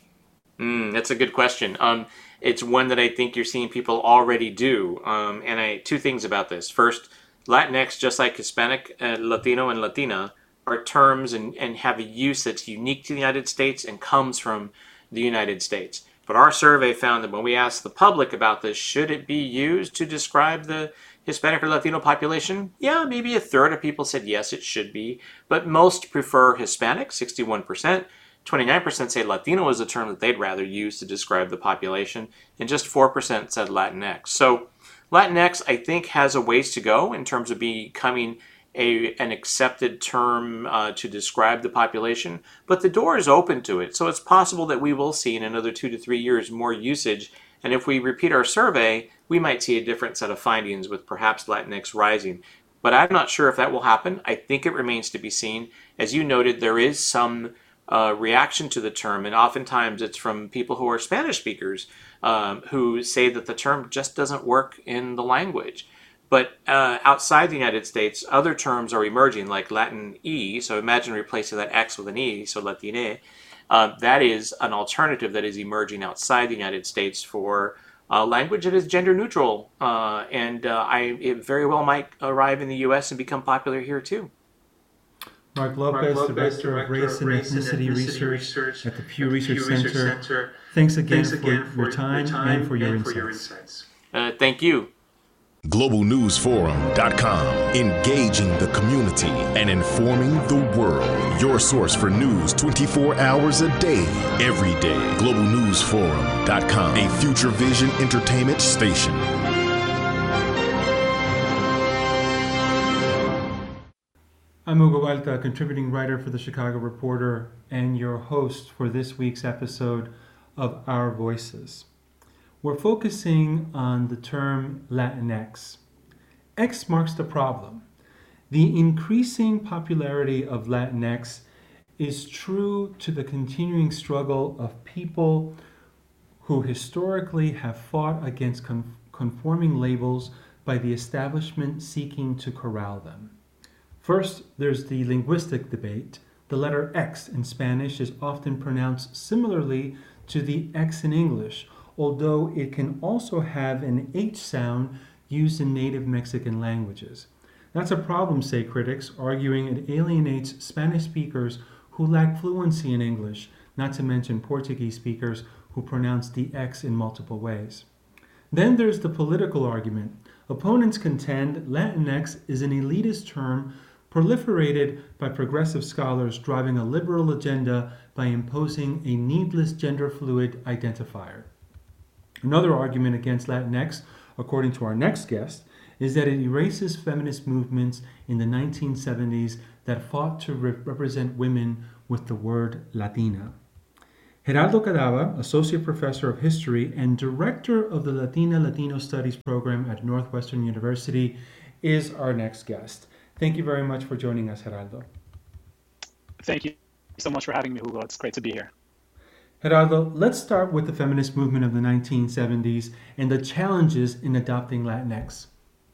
Speaker 6: Mm, that's a good question. Um, it's one that I think you're seeing people already do. Um, and I two things about this. First, Latinx, just like Hispanic, uh, Latino, and Latina, are terms and, and have a use that's unique to the United States and comes from the United States. But our survey found that when we asked the public about this, should it be used to describe the Hispanic or Latino population? Yeah, maybe a third of people said yes, it should be. But most prefer Hispanic, sixty-one percent. twenty-nine percent say Latino is a term that they'd rather use to describe the population. And just four percent said Latinx. So Latinx, I think, has a ways to go in terms of becoming a, an accepted term uh, to describe the population, but the door is open to it. So it's possible that we will see in another two to three years more usage. And if we repeat our survey, we might see a different set of findings with perhaps Latinx rising. But I'm not sure if that will happen. I think it remains to be seen. As you noted, there is some uh, reaction to the term, and oftentimes it's from people who are Spanish speakers um, who say that the term just doesn't work in the language. But uh, outside the United States, other terms are emerging, like Latin E. So imagine replacing that X with an E, so Latine. Uh, that is an alternative that is emerging outside the United States for uh, language that is gender neutral. Uh, and uh, I, it very well might arrive in the U S and become popular here too.
Speaker 3: Mark Lopez, Mark Lopez Director of Race and Ethnicity, Ethnicity Research, Research at the Pew, Pew Research, Research Center. Center. Thanks again, Thanks again for, for your time, time and for your and insights. For your insights.
Speaker 6: Uh, thank you.
Speaker 2: global news forum dot com, engaging the community and informing the world. Your source for news twenty-four hours a day, every day. global news forum dot com, a Future Vision entertainment station.
Speaker 3: I'm Hugo Balta, contributing writer for the Chicago Reporter and your host for this week's episode of Our Voices. We're focusing on the term Latinx. X marks the problem. The increasing popularity of Latinx is true to the continuing struggle of people who historically have fought against con- conforming labels by the establishment seeking to corral them. First, there's the linguistic debate. The letter X in Spanish is often pronounced similarly to the X in English, although it can also have an H sound used in native Mexican languages. That's a problem, say critics, arguing it alienates Spanish speakers who lack fluency in English, not to mention Portuguese speakers who pronounce the X in multiple ways. Then there's the political argument. Opponents contend Latinx is an elitist term proliferated by progressive scholars driving a liberal agenda by imposing a needless gender fluid identifier. Another argument against Latinx, according to our next guest, is that it erases feminist movements in the nineteen seventies that fought to re- represent women with the word Latina. Geraldo Cadava, Associate Professor of History and Director of the Latina Latino Studies Program at Northwestern University, is our next guest. Thank you very much for joining us, Geraldo.
Speaker 5: Thank you so much for having me, Hugo. It's great to be here.
Speaker 3: Geraldo, let's start with the feminist movement of the nineteen seventies and the challenges in adopting Latinx.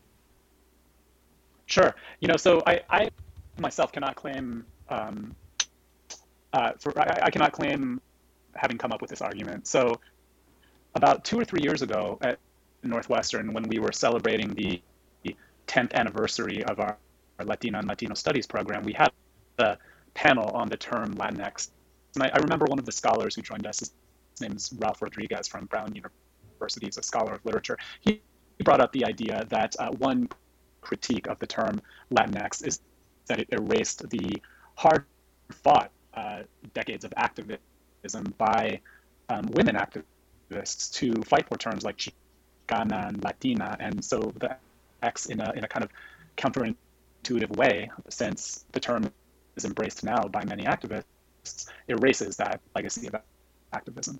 Speaker 5: Sure. You know, so I, I myself cannot claim, um, uh, for, I, I cannot claim having come up with this argument. So about two or three years ago at Northwestern, when we were celebrating the tenth anniversary of our, our Latina and Latino Studies program, we had a panel on the term Latinx. And I, I remember one of the scholars who joined us, his name is Ralph Rodriguez from Brown University, he's a scholar of literature. He, he brought up the idea that uh, one critique of the term Latinx is that it erased the hard-fought uh, decades of activism by um, women activists to fight for terms like Chicana and Latina, and so the X in a in a kind of counterintuitive way, since the term is embraced now by many activists, erases that legacy of activism.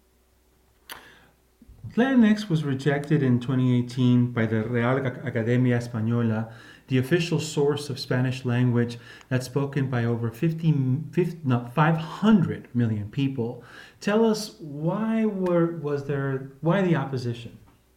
Speaker 3: Latinx was rejected in twenty eighteen by the Real Academia Española, the official source of Spanish language that's spoken by over fifty, fifty, no, five hundred million people. Tell us, why were was there why the opposition?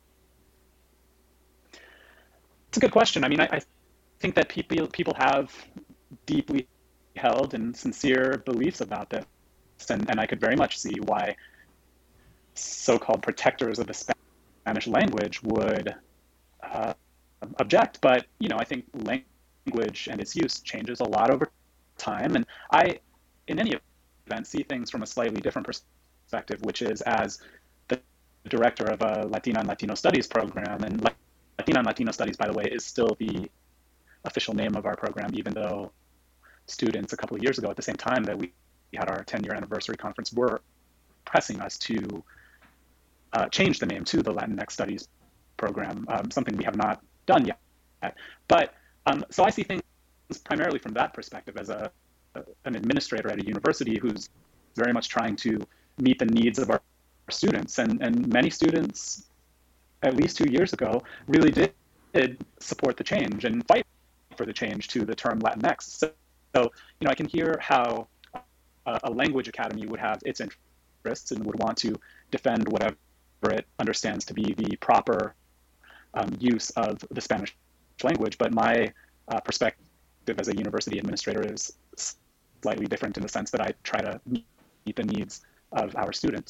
Speaker 5: It's a good question. I mean, I, I think that people people have deeply held and sincere beliefs about this, and, and I could very much see why so-called protectors of the Spanish language would uh, object. But, you know, I think language and its use changes a lot over time. And I, in any event, see things from a slightly different perspective, which is as the director of a Latina and Latino Studies program. And Latina and Latino Studies, by the way, is still the official name of our program, even though students a couple of years ago, at the same time that we had our ten-year anniversary conference, were pressing us to Uh, change the name to the Latinx Studies program, um, something we have not done yet. But um, so I see things primarily from that perspective as a, a an administrator at a university who's very much trying to meet the needs of our, our students. And, and many students, at least two years ago, really did, did support the change and fight for the change to the term Latinx. So, so you know, I can hear how a, a language academy would have its interests and would want to defend whatever it understands to be the proper um, use of the Spanish language. But my uh, perspective as a university administrator is slightly different in the sense that I try to meet the needs of our students.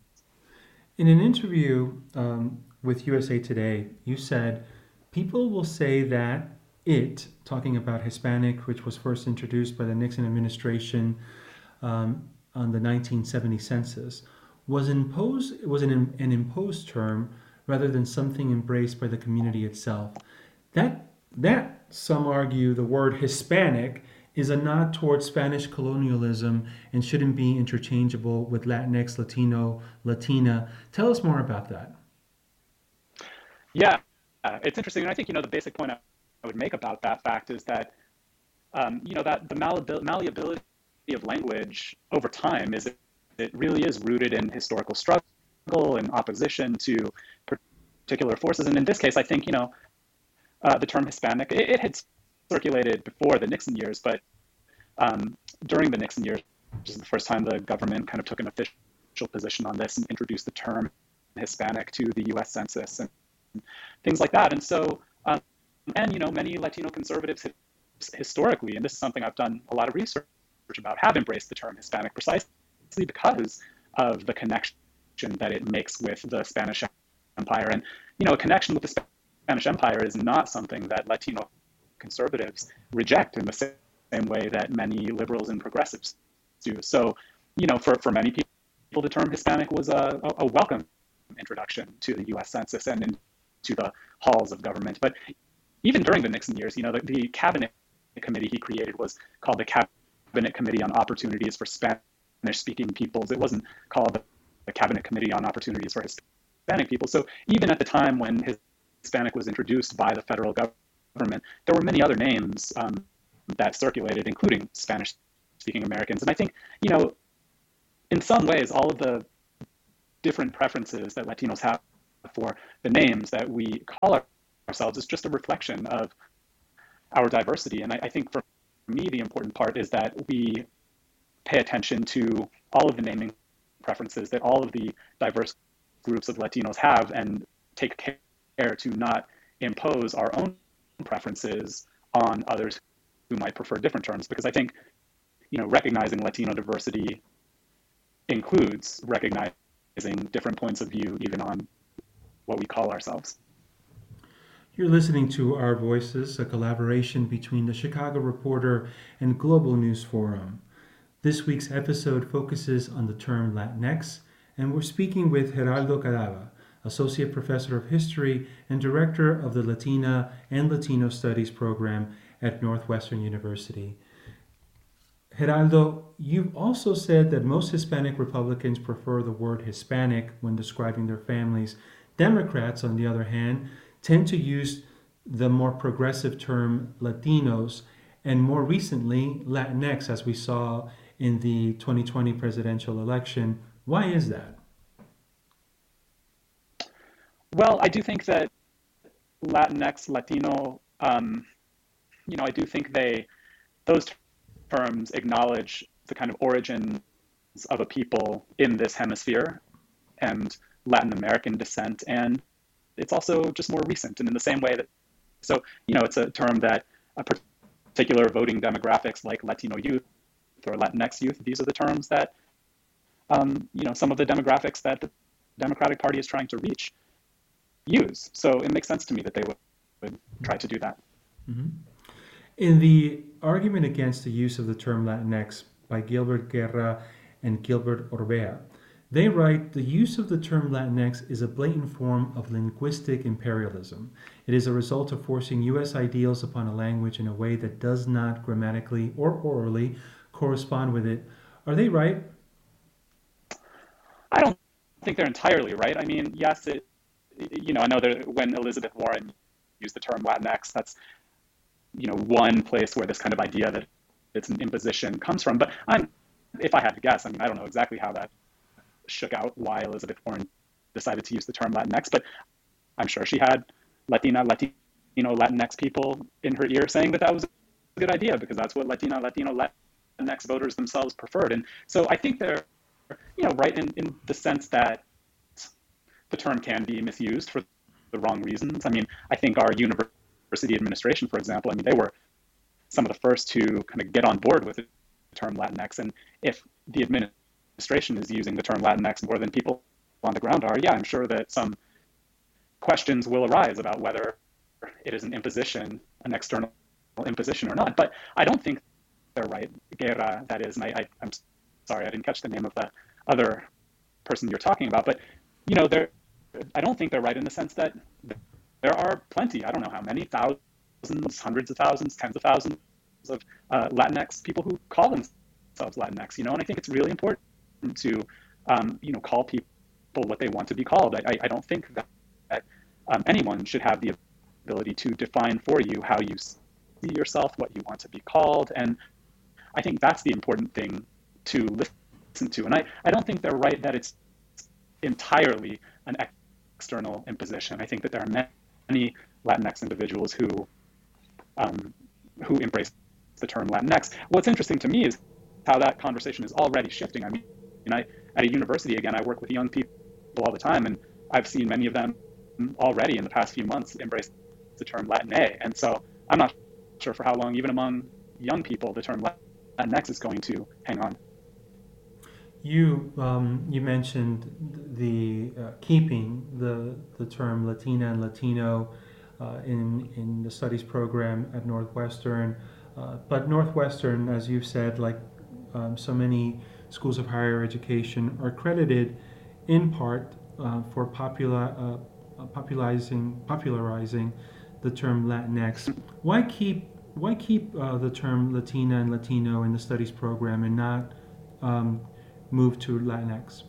Speaker 3: In an interview um, with U S A Today, you said, people will say that it, talking about Hispanic, which was first introduced by the Nixon administration um, on the nineteen seventy census, was imposed was an, an imposed term rather than something embraced by the community itself. That that some argue the word Hispanic is a nod towards Spanish colonialism and shouldn't be interchangeable with Latinx, Latino, Latina. Tell us more about that.
Speaker 5: Yeah, uh, it's interesting, and I think you know the basic point I would make about that fact is that um, you know that the malleabil- malleability of language over time is. It really is rooted in historical struggle and opposition to particular forces. And in this case, I think, you know, uh, the term Hispanic, it, it had circulated before the Nixon years, but um, during the Nixon years, which is the first time the government kind of took an official position on this and introduced the term Hispanic to the U S Census and things like that. And so, um, and, you know, many Latino conservatives have, historically, and this is something I've done a lot of research about, have embraced the term Hispanic precisely because of the connection that it makes with the Spanish Empire. And, you know, a connection with the Spanish Empire is not something that Latino conservatives reject in the same way that many liberals and progressives do. So, you know, for, for many people, the term Hispanic was a, a welcome introduction to the U S Census and into the halls of government. But even during the Nixon years, you know, the, the cabinet committee he created was called the Cabinet Committee on Opportunities for Spanish-Speaking Peoples. It wasn't called the, the Cabinet Committee on Opportunities for Hispanic People. So even at the time when Hispanic was introduced by the federal government, there were many other names um, that circulated, including Spanish-speaking Americans. And I think, you know, in some ways, all of the different preferences that Latinos have for the names that we call ourselves is just a reflection of our diversity. And I, I think for me, the important part is that we pay attention to all of the naming preferences that all of the diverse groups of Latinos have and take care to not impose our own preferences on others who might prefer different terms. Because I think, you know, recognizing Latino diversity includes recognizing different points of view, even on what we call ourselves.
Speaker 3: You're listening to Our Voices, a collaboration between the Chicago Reporter and Global News Forum. This week's episode focuses on the term Latinx, and we're speaking with Geraldo Cadava, Associate Professor of History and Director of the Latina and Latino Studies program at Northwestern University. Geraldo, you've also said that most Hispanic Republicans prefer the word Hispanic when describing their families. Democrats, on the other hand, tend to use the more progressive term Latinos, and more recently, Latinx, as we saw in the twenty twenty presidential election. Why is that?
Speaker 5: Well, I do think that Latinx, Latino, um, you know, I do think they, those terms acknowledge the kind of origins of a people in this hemisphere and Latin American descent, and it's also just more recent. And in the same way that, so, you know, it's a term that a particular voting demographics like Latino youth or Latinx youth, these are the terms that, um, you know, some of the demographics that the Democratic Party is trying to reach use. So it makes sense to me that they would, would try to do that.
Speaker 3: Mm-hmm. In the argument against the use of the term Latinx by Gilbert Guerra and Gilbert Orbea, they write, the use of the term Latinx is a blatant form of linguistic imperialism. It is a result of forcing U S ideals upon a language in a way that does not grammatically or orally correspond with it. Are they right?
Speaker 5: I don't think they're entirely right. I mean, yes, it, you know, I know that when Elizabeth Warren used the term Latinx, that's, you know, one place where this kind of idea that it's an imposition comes from. But I'm, if I had to guess, I mean, I don't know exactly how that shook out, why Elizabeth Warren decided to use the term Latinx, but I'm sure she had Latina, Latino, Latinx people in her ear saying that that was a good idea because that's what Latina, Latino, Latinx voters themselves preferred. And so I think they're, you know, right in, in the sense that the term can be misused for the wrong reasons. I mean, I think our university administration, for example, I mean, they were some of the first to kind of get on board with the term Latinx. And if the administration is using the term Latinx more than people on the ground are, yeah, I'm sure that some questions will arise about whether it is an imposition, an external imposition or not. But I don't think they're right. Guerra, that is, and I, I, I'm sorry, I didn't catch the name of the other person you're talking about, but, you know, they're, I don't think they're right in the sense that there are plenty, I don't know how many, thousands, hundreds of thousands, tens of thousands of uh, Latinx people who call themselves Latinx, you know, and I think it's really important to, um, you know, call people what they want to be called. I, I don't think that, that um, anyone should have the ability to define for you how you see yourself, what you want to be called, and I think that's the important thing to listen to. And I, I don't think they're right that it's entirely an external imposition. I think that there are many Latinx individuals who um, who embrace the term Latinx. What's interesting to me is how that conversation is already shifting. I mean, I, at a university, again, I work with young people all the time, and I've seen many of them already in the past few months embrace the term Latina. And so I'm not sure for how long, even among young people, the term Latinx is going to hang on.
Speaker 3: You um, you mentioned the uh, keeping the the term Latina and Latino uh, in in the studies program at Northwestern, uh, but Northwestern, as you've said, like um, so many schools of higher education, are credited in part uh, for popular uh, popularizing popularizing the term Latinx. Why keep why keep uh, the term Latina and Latino in the studies program and not um, move to Latinx?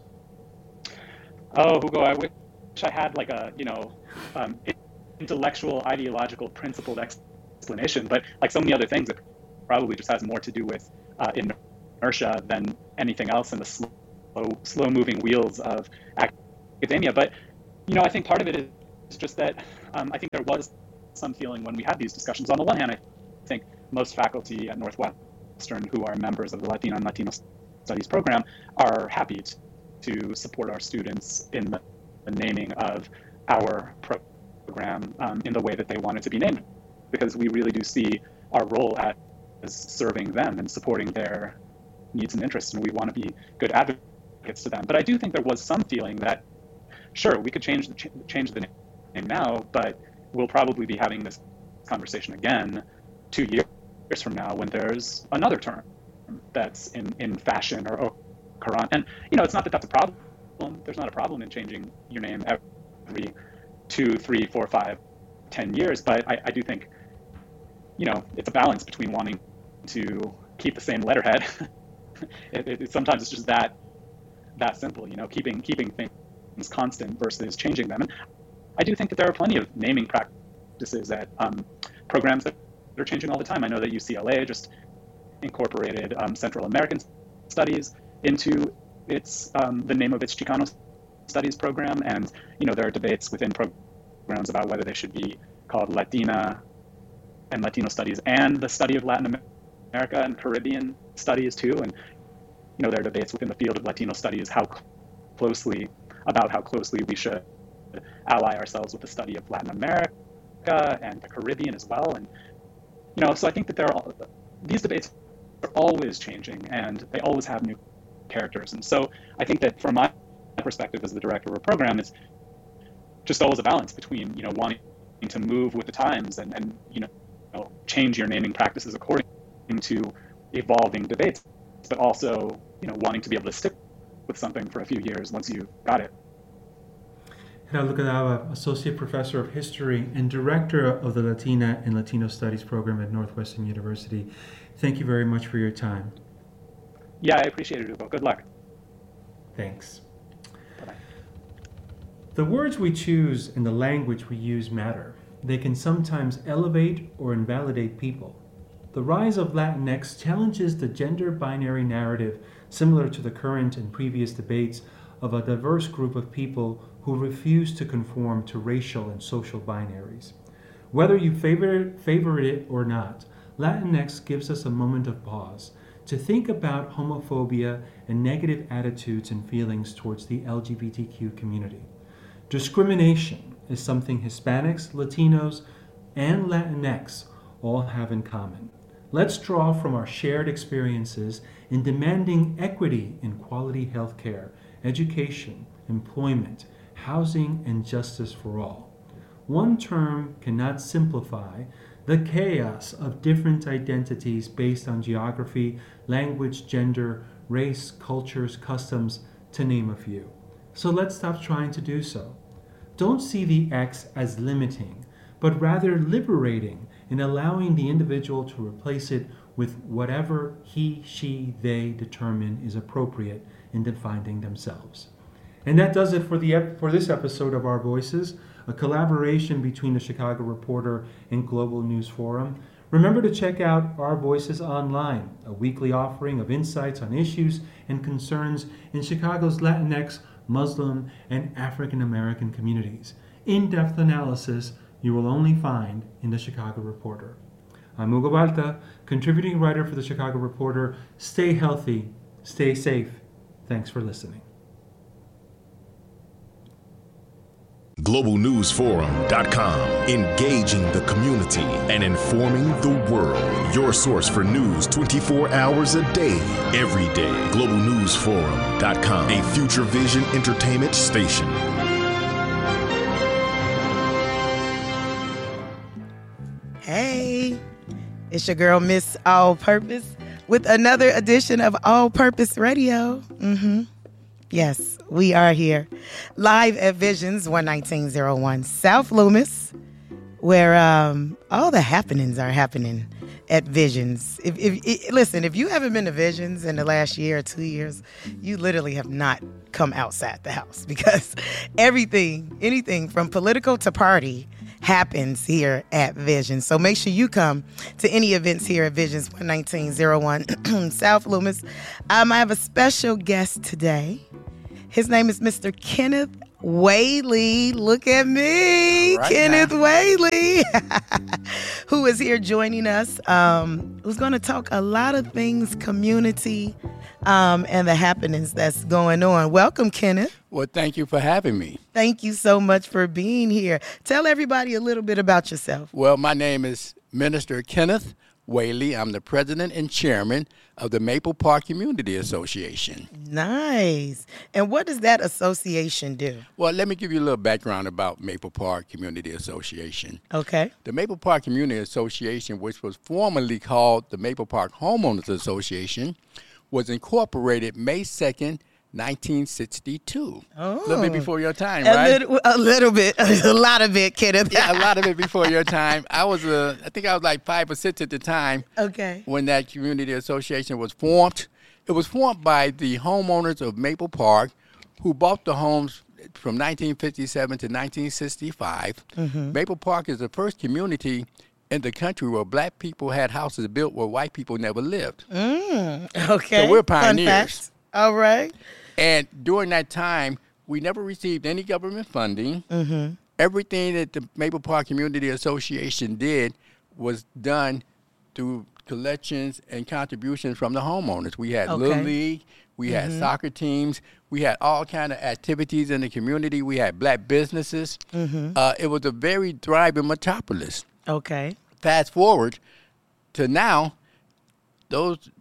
Speaker 5: Oh, Hugo, I wish I had like a, you know, um, intellectual, ideological, principled explanation, but like so many other things, it probably just has more to do with uh, inertia than anything else in the slow, slow-moving wheels of academia. But, you know, I think part of it is just that um, I think there was some feeling when we had these discussions. On the one hand, I think most faculty at Northwestern who are members of the Latino and Latino Studies program are happy to to support our students in the, the naming of our program um, in the way that they want it to be named, because we really do see our role at, as serving them and supporting their needs and interests, and we want to be good advocates to them. But I do think there was some feeling that, sure, we could change the, ch- change the name now, but we'll probably be having this conversation again two years from now when there's another term that's in, in fashion or, or Quran. And, you know, it's not that that's a problem. There's not a problem in changing your name every two, three, four, five, ten years. But I, I do think, you know, it's a balance between wanting to keep the same letterhead. it, it, it, sometimes it's just that that simple, you know, keeping keeping things constant versus changing them. And I do think that there are plenty of naming practices at um, programs that are changing all the time. I know that U C L A just incorporated um, Central American Studies into its um, the name of its Chicano Studies program, and you know there are debates within programs about whether they should be called Latina and Latino Studies and the study of Latin America and Caribbean Studies too. And you know there are debates within the field of Latino Studies how closely about how closely we should ally ourselves with the study of Latin America and the Caribbean as well. And you know so I think that there are all, these debates are always changing and they always have new characters. And so I think that from my perspective as the director of a program, it's just always a balance between, you know, wanting to move with the times and, and you know, change your naming practices according to evolving debates, but also, you know, wanting to be able to stick with something for a few years once you've got it.
Speaker 3: Gerardo Cadava, Associate Professor of History and Director of the Latina and Latino Studies program at Northwestern University. Thank you very much for your time.
Speaker 5: Yeah, I appreciate it, Hugo. Good luck.
Speaker 3: Thanks.
Speaker 5: Bye-bye.
Speaker 3: The words we choose and the language we use matter. They can sometimes elevate or invalidate people. The rise of Latinx challenges the gender binary narrative, similar to the current and previous debates of a diverse group of people who refuse to conform to racial and social binaries. Whether you favor, favor it or not, Latinx gives us a moment of pause to think about homophobia and negative attitudes and feelings towards the L G B T Q community. Discrimination is something Hispanics, Latinos, and Latinx all have in common. Let's draw from our shared experiences in demanding equity in quality health care, education, employment, housing, and justice for all. One term cannot simplify the chaos of different identities based on geography, language, gender, race, cultures, customs, to name a few. So let's stop trying to do so. Don't see the X as limiting, but rather liberating in allowing the individual to replace it with whatever he, she, they determine is appropriate in defining themselves. And that does it for the ep- for this episode of Our Voices, a collaboration between the Chicago Reporter and Global News Forum. Remember to check out Our Voices Online, a weekly offering of insights on issues and concerns in Chicago's Latinx, Muslim, and African American communities. In-depth analysis you will only find in the Chicago Reporter. I'm Hugo Balta, contributing writer for the Chicago Reporter. Stay healthy, stay safe. Thanks for listening.
Speaker 2: global news forum dot com, engaging the community and informing the world. Your source for news twenty-four hours a day, every day. global news forum dot com, a Future Vision entertainment station.
Speaker 7: Hey, it's your girl, Miss All Purpose, with another edition of All Purpose Radio. Mm-hmm. Yes, we are here, live at Visions, one nineteen oh one South Loomis, where um, all the happenings are happening at Visions. If, if, if listen, if you haven't been to Visions in the last year or two years, you literally have not come outside the house, because everything, anything from political to party happens here at Visions. So make sure you come to any events here at Visions one nineteen oh one South Loomis. Um, I have a special guest today. His name is Mister Kenneth Whaley. Look at me, right, Kenneth now. Whaley, who is here joining us, um, who's going to talk a lot of things community um, and the happenings that's going on. Welcome, Kenneth.
Speaker 8: Well, thank you for having me.
Speaker 7: Thank you so much for being here. Tell everybody a little bit about yourself.
Speaker 8: Well, my name is Minister Kenneth Whaley. I'm the president and chairman of the Maple Park Community Association.
Speaker 7: Nice. And what does that association do?
Speaker 8: Well, let me give you a little background about Maple Park Community Association.
Speaker 7: Okay.
Speaker 8: The Maple Park Community Association, which was formerly called the Maple Park Homeowners Association, was incorporated May second, nineteen sixty-two. Oh. A little bit before your time,
Speaker 7: a
Speaker 8: right?
Speaker 7: Little, a little bit. A lot of it, Kenneth.
Speaker 8: Yeah, a lot of it before your time. I was, uh, I think I was like five or six at the time.
Speaker 7: Okay.
Speaker 8: When that community association was formed. It was formed by the homeowners of Maple Park who bought the homes from nineteen fifty-seven to nineteen sixty-five. Mm-hmm. Maple Park is the first community in the country where black people had houses built where white people never lived.
Speaker 7: Mm, okay.
Speaker 8: So we're pioneers.
Speaker 7: All right.
Speaker 8: And during that time, we never received any government funding. Mm-hmm. Everything that the Maple Park Community Association did was done through collections and contributions from the homeowners. We had
Speaker 7: okay.
Speaker 8: Little League, we
Speaker 7: mm-hmm.
Speaker 8: had soccer teams, we had all kind of activities in the community. We had black businesses. Mm-hmm. Uh, it was a very thriving metropolis.
Speaker 7: Okay.
Speaker 8: Fast forward to now, those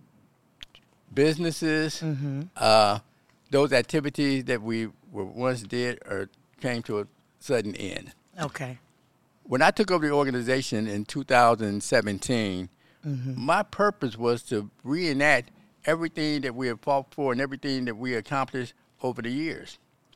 Speaker 8: businesses, mm-hmm. uh, those activities that we were once did or came to a sudden end.
Speaker 7: Okay.
Speaker 8: When I took over the organization in two thousand seventeen, mm-hmm. my purpose was to reenact everything that we have fought for and everything that we accomplished over the years.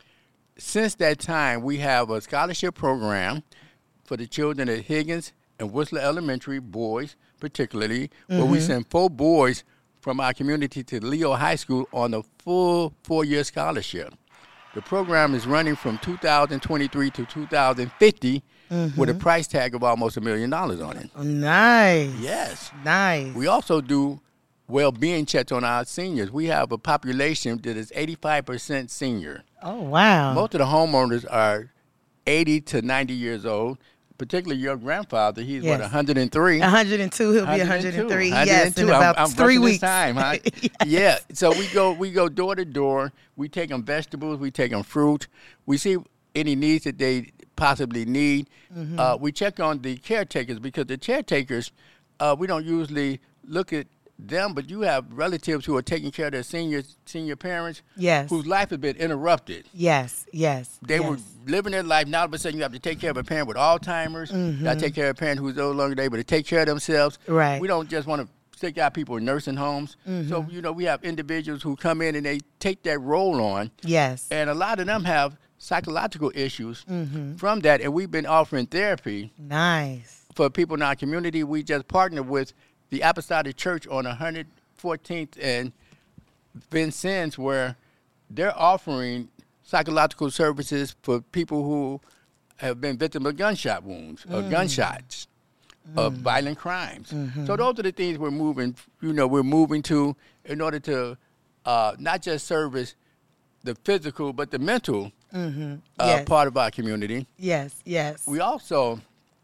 Speaker 8: Since that time, we have a scholarship program for the children at Higgins and Whistler Elementary, boys particularly, mm-hmm. where we send four boys from our community to Leo High School on a full four-year scholarship. The program is running from two thousand twenty-three to two thousand fifty mm-hmm. with a price tag of almost a million dollars on it.
Speaker 7: Oh, nice.
Speaker 8: Yes.
Speaker 7: Nice.
Speaker 8: We also do well-being checks on our seniors. We have a population that is eighty-five percent senior.
Speaker 7: Oh, wow.
Speaker 8: Most of the homeowners are eighty to ninety years old. Particularly your grandfather, he's
Speaker 7: yes.
Speaker 8: what, one hundred three?
Speaker 7: one hundred two, he'll be one hundred three.
Speaker 8: one hundred two.
Speaker 7: Yes, in about
Speaker 8: I'm, I'm
Speaker 7: three weeks.
Speaker 8: Time, huh? yes. Yeah, so we go we go door to door. We take them vegetables, we take them fruit. We see any needs that they possibly need. Mm-hmm. Uh, we check on the caretakers because the caretakers, uh, we don't usually look at them, but you have relatives who are taking care of their seniors, senior parents,
Speaker 7: yes,
Speaker 8: whose life has been interrupted.
Speaker 7: Yes, yes.
Speaker 8: They
Speaker 7: yes.
Speaker 8: were living their life. Now all of a sudden you have to take care of a parent with Alzheimer's. Mm-hmm. You got to take care of a parent who's no longer able to take care of themselves.
Speaker 7: Right.
Speaker 8: We don't just want to stick out people in nursing homes. Mm-hmm. So, you know, we have individuals who come in and they take that role on.
Speaker 7: Yes.
Speaker 8: And a lot of them have psychological issues
Speaker 7: mm-hmm.
Speaker 8: from that. And we've been offering therapy.
Speaker 7: Nice.
Speaker 8: For people in our community. We just partnered with the Apostolic Church on one hundred fourteenth and Vincennes, where they're offering psychological services for people who have been victims of gunshot wounds, mm. or gunshots, mm. of violent crimes. Mm-hmm. So those are the things we're moving, you know, we're moving to in order to uh, not just service the physical, but the mental mm-hmm. uh, yes. part of our community.
Speaker 7: Yes, yes.
Speaker 8: We also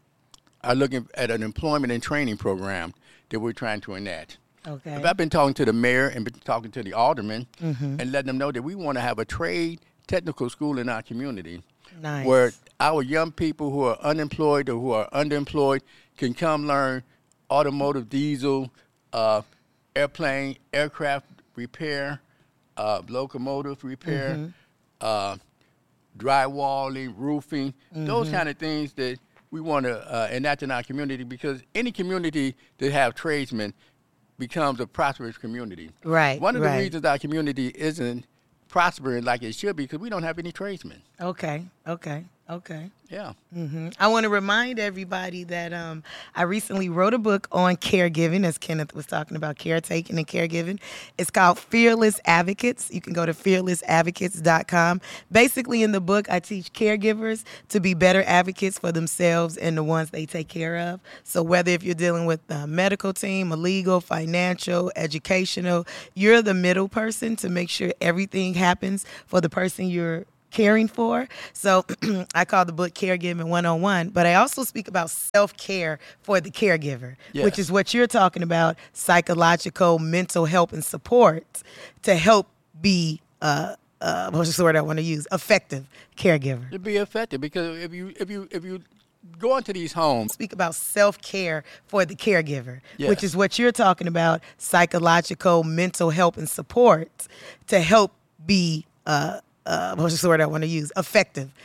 Speaker 8: are looking at an employment and training program that we're trying to enact.
Speaker 7: Okay.
Speaker 8: I've been talking to the mayor and been talking to the aldermen
Speaker 7: mm-hmm.
Speaker 8: and letting them know that we want to have a trade technical school in our community.
Speaker 7: Nice.
Speaker 8: Where our young people who are unemployed or who are underemployed can come learn automotive, diesel, uh, airplane, aircraft repair, uh, locomotive repair, mm-hmm. uh, drywalling, roofing, mm-hmm. those kind of things that we want to uh, enact in our community, because any community that have tradesmen becomes a prosperous community.
Speaker 7: Right.
Speaker 8: One of
Speaker 7: right.
Speaker 8: the reasons our community isn't prospering like it should be because we don't have any tradesmen.
Speaker 7: Okay. Okay. Okay.
Speaker 8: Yeah.
Speaker 7: hmm I want to remind everybody that um, I recently wrote a book on caregiving, as Kenneth was talking about caretaking and caregiving. It's called Fearless Advocates. You can go to fearless advocates dot com. Basically, in the book, I teach caregivers to be better advocates for themselves and the ones they take care of. So whether if you're dealing with a medical team, a legal, financial, educational, you're the middle person to make sure everything happens for the person you're caring for. So I call the book Caregiving one oh one, but I also speak about self-care for the caregiver,
Speaker 8: Yes.
Speaker 7: which is what you're talking about, psychological, mental help and support to help be, uh, uh, what's the word I want to use, effective caregiver.
Speaker 8: To be effective, because if you if you if you go into these homes,
Speaker 7: Speak about self-care for the caregiver,
Speaker 8: Yes.
Speaker 7: which is what you're talking about, psychological, mental help and support to help be, uh, uh, what's the word I want to use, effective